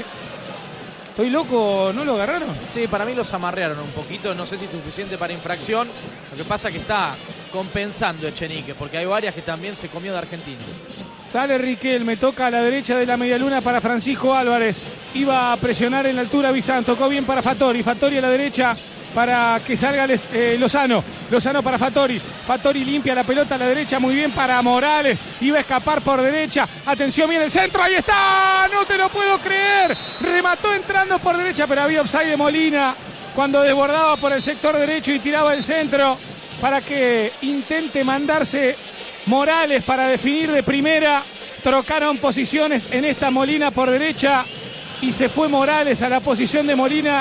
¿Estoy loco? ¿No lo agarraron? Sí, para mí los amarrearon un poquito, no sé si suficiente para infracción. Lo que pasa es que está compensando Echenique, porque hay varias que también se comió de Argentinos. Sale Riquelme, toca a la derecha de la medialuna para Francisco Álvarez. Iba a presionar en la altura Bizanz, tocó bien para Fattori. Fattori a la derecha para que salga les, eh, Lozano. Lozano para Fattori. Fattori limpia la pelota a la derecha, muy bien para Morales. Iba a escapar por derecha. Atención, viene el centro, ahí está. No te lo puedo creer. Remató entrando por derecha, pero había offside de Molina cuando desbordaba por el sector derecho y tiraba el centro para que intente mandarse Morales para definir de primera. Trocaron posiciones en esta, Molina por derecha y se fue Morales a la posición de Molina,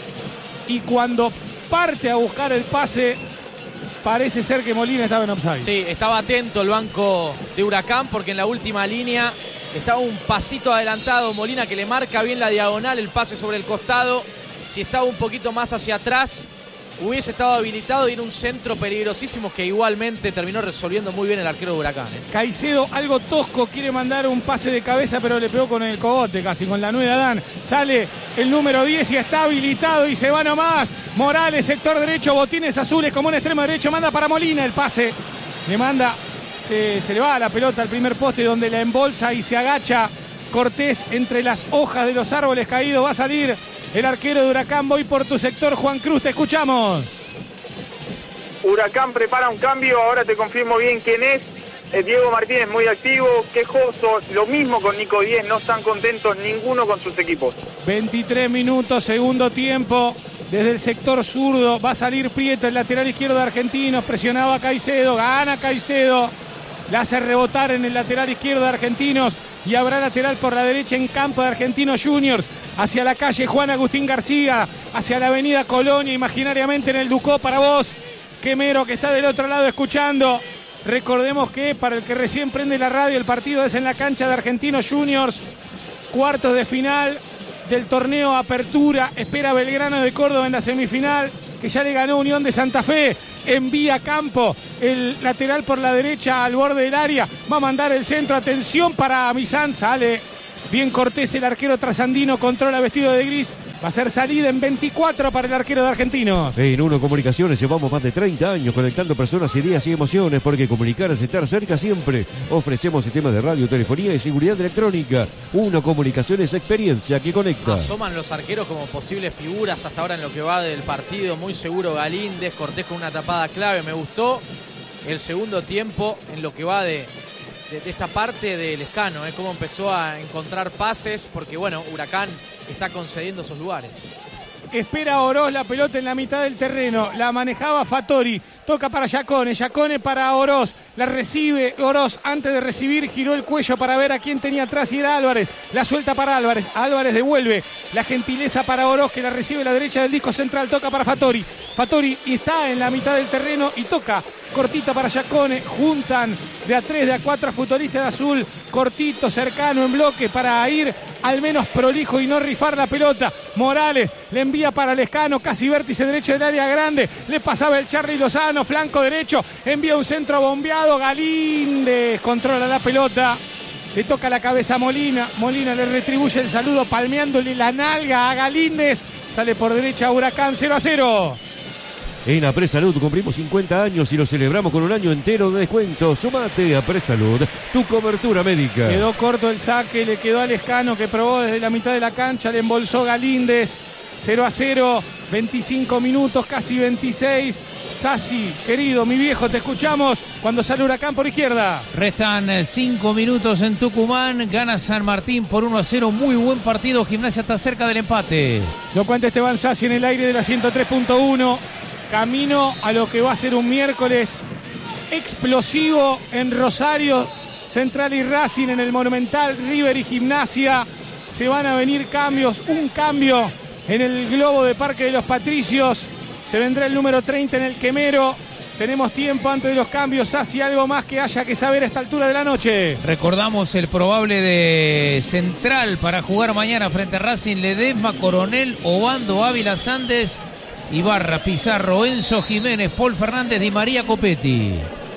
y cuando parte a buscar el pase parece ser que Molina estaba en offside. Sí, estaba atento el banco de Huracán porque en la última línea estaba un pasito adelantado Molina, que le marca bien la diagonal, el pase sobre el costado. Si estaba un poquito más hacia atrás hubiese estado habilitado y era un centro peligrosísimo que igualmente terminó resolviendo muy bien el arquero de Huracán, ¿eh? Caicedo, algo tosco, quiere mandar un pase de cabeza, pero le pegó con el cogote casi, con la nueva Dan. Sale el número diez y está habilitado y se va nomás. Morales, sector derecho, botines azules como un extremo derecho, manda para Molina el pase. Le manda, se, se le va a la pelota al primer poste donde la embolsa y se agacha Cortés entre las hojas de los árboles caídos. Va a salir el arquero de Huracán. Voy por tu sector, Juan Cruz, te escuchamos. Huracán prepara un cambio, ahora te confirmo bien quién es. eh, Diego Martínez muy activo, quejoso, lo mismo con Nico Díez, no están contentos ninguno con sus equipos. veintitrés minutos, segundo tiempo. Desde el sector zurdo va a salir Prieto, el lateral izquierdo de Argentinos. Presionaba a Caicedo, gana Caicedo. La hace rebotar en el lateral izquierdo de Argentinos. Y habrá lateral por la derecha en campo de Argentinos Juniors. Hacia la calle Juan Agustín García. Hacia la avenida Colonia, imaginariamente en el Ducó para vos. Quemero, que está del otro lado escuchando. Recordemos que para el que recién prende la radio, el partido es en la cancha de Argentinos Juniors. Cuartos de final del torneo Apertura. Espera Belgrano de Córdoba en la semifinal, que ya le ganó Unión de Santa Fe. Envía Campo, el lateral por la derecha al borde del área. Va a mandar el centro. Atención para Misán. Sale bien Cortés, el arquero trasandino. Controla vestido de gris. Va a ser salida en veinticuatro para el arquero de Argentinos. En Uno Comunicaciones llevamos más de treinta años conectando personas, ideas y emociones, porque comunicar es estar cerca siempre. Ofrecemos sistemas de radio, telefonía y seguridad electrónica. Uno Comunicaciones, experiencia que conecta. Asoman los arqueros como posibles figuras hasta ahora en lo que va del partido. Muy seguro Galíndez, Cortés con una tapada clave. Me gustó el segundo tiempo en lo que va de... De, de esta parte del Lescano, ¿eh? Cómo empezó a encontrar pases, porque bueno, Huracán está concediendo esos lugares. Espera Oroz la pelota en la mitad del terreno, la manejaba Fattori, toca para Giacone, Giacone para Oroz, la recibe Oroz, antes de recibir giró el cuello para ver a quién tenía atrás y era Álvarez, la suelta para Álvarez, Álvarez devuelve la gentileza para Oroz, que la recibe a la derecha del disco central, toca para Fattori, Fattori está en la mitad del terreno y toca cortita para Giacone, juntan de a tres, de a cuatro futbolistas de azul, cortito, cercano, en bloque, para ir al menos prolijo y no rifar la pelota. Morales le envía para Lescano, casi vértice derecho del área grande, le pasaba el Charly Lozano, flanco derecho, envía un centro bombeado, Galíndez controla la pelota, le toca la cabeza a Molina, Molina le retribuye el saludo palmeándole la nalga a Galíndez, sale por derecha Huracán, cero a cero. En Apresalud cumplimos cincuenta años y lo celebramos con un año entero de descuento. Sumate a Apresalud, tu cobertura médica. Quedó corto el saque, le quedó a Lescano, que probó desde la mitad de la cancha, le embolsó Galíndez. cero a cero, veinticinco minutos, casi veintiséis. Sassi, querido, mi viejo, te escuchamos cuando sale Huracán por izquierda. Restan cinco minutos en Tucumán, gana San Martín por uno a cero, muy buen partido, Gimnasia está cerca del empate. Lo cuenta Esteban Sassi en el aire de la ciento tres punto uno. Camino a lo que va a ser un miércoles explosivo en Rosario, Central y Racing en el Monumental, River y Gimnasia. Se van a venir cambios, un cambio en el globo de Parque de los Patricios. Se vendrá el número treinta en el Quemero. Tenemos tiempo antes de los cambios. ¿Hace algo más que haya que saber a esta altura de la noche? Recordamos el probable de Central para jugar mañana frente a Racing: Ledesma, Coronel, Obando, Ávila, Sandes, Ibarra, Pizarro, Enzo Jiménez, Paul Fernández, Di María, Copetti.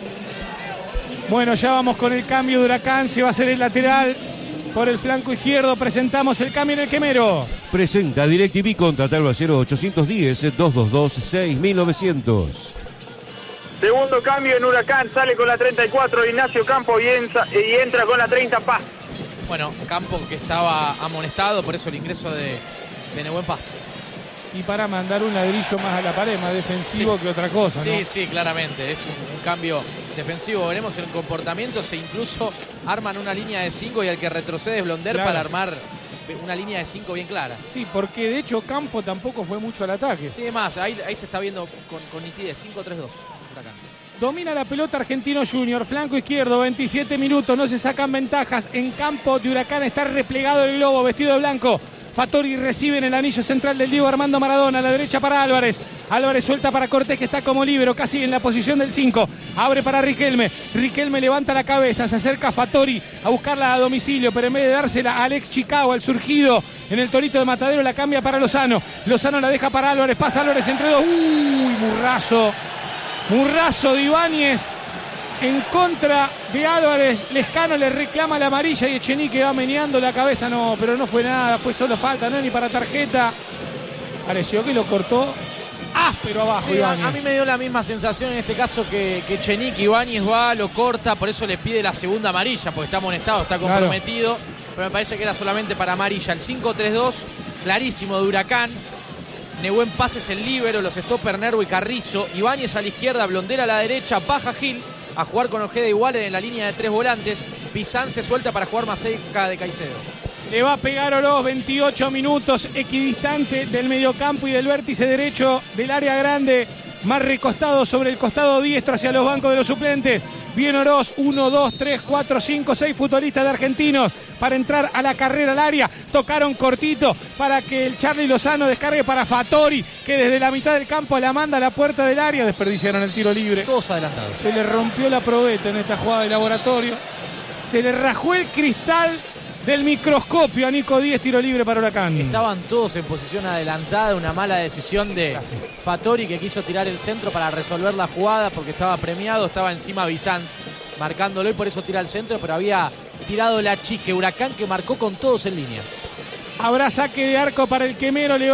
Bueno, ya vamos con el cambio de Huracán. Se va a hacer el lateral por el flanco izquierdo. Presentamos el cambio en el Quemero. Presenta DirecTV, contratalo a cero ochocientos diez, doscientos veintidós, seis mil novecientos. Segundo cambio en Huracán, sale con la treinta y cuatro Ignacio Campo y, enza, y entra con la treinta Paz. Bueno, Campo que estaba amonestado, por eso el ingreso de, de Nehuen Paz. Y para mandar un ladrillo más a la pared, más defensivo sí. que otra cosa, ¿no? Sí, sí, claramente, es un, un cambio defensivo. Veremos el comportamiento, se incluso arman una línea de cinco y al que retrocede es Blonder, claro, para armar una línea de cinco bien clara. Sí, porque de hecho Campo tampoco fue mucho al ataque. Sí, además, ahí, ahí se está viendo con, con nitidez, cinco tres dos. Domina la pelota Argentinos Junior, flanco izquierdo, veintisiete minutos, no se sacan ventajas. En campo de Huracán está replegado el globo, vestido de blanco. Fattori recibe en el anillo central del Diego Armando Maradona, a la derecha para Álvarez. Álvarez suelta para Cortés, que está como líbero, casi en la posición del cinco. Abre para Riquelme. Riquelme levanta la cabeza, se acerca a Fattori a buscarla a domicilio, pero en vez de dársela a Alex Chicago, al surgido en el Torito de Matadero, la cambia para Lozano. Lozano la deja para Álvarez, pasa Álvarez entre dos. ¡Uy, Murrazo! Murrazo de Ibáñez en contra de Álvarez. Lescano le reclama la amarilla y Echenique va meneando la cabeza. No, pero no fue nada, fue solo falta, no ni para tarjeta. Pareció que lo cortó áspero abajo. Sí, a, a mí me dio la misma sensación en este caso que, que Echenique. Ibáñez va, lo corta, por eso le pide la segunda amarilla, porque está amonestado, está comprometido. Claro. Pero me parece que era solamente para amarilla. El cinco tres dos, clarísimo de Huracán. Nehuen Paz es el líbero, los stopper Nervo y Carrizo. Ibáñez a la izquierda, Blondera a la derecha, baja Gil. a jugar con Ojeda igual en la línea de tres volantes. Bizán se suelta para jugar más cerca de Caicedo. Le va a pegar Oroz, veintiocho minutos, equidistante del mediocampo y del vértice derecho del área grande, más recostado sobre el costado diestro hacia los bancos de los suplentes. Viene Oroz, uno, dos, tres, cuatro, cinco, seis futbolistas de Argentinos para entrar a la carrera al área. Tocaron cortito para que el Charly Lozano descargue para Fattori, que desde la mitad del campo la manda a la puerta del área. Desperdiciaron el tiro libre. Todos adelantados. Se le rompió la probeta en esta jugada de laboratorio. Se le rajó el cristal del microscopio a Nico Díez, tiro libre para Huracán. Estaban todos en posición adelantada, una mala decisión de Fattori, que quiso tirar el centro para resolver la jugada porque estaba premiado, estaba encima Bizanz marcándolo y por eso tira el centro, pero había tirado la chique Huracán, que marcó con todos en línea. Habrá saque de arco para el Quemero, le va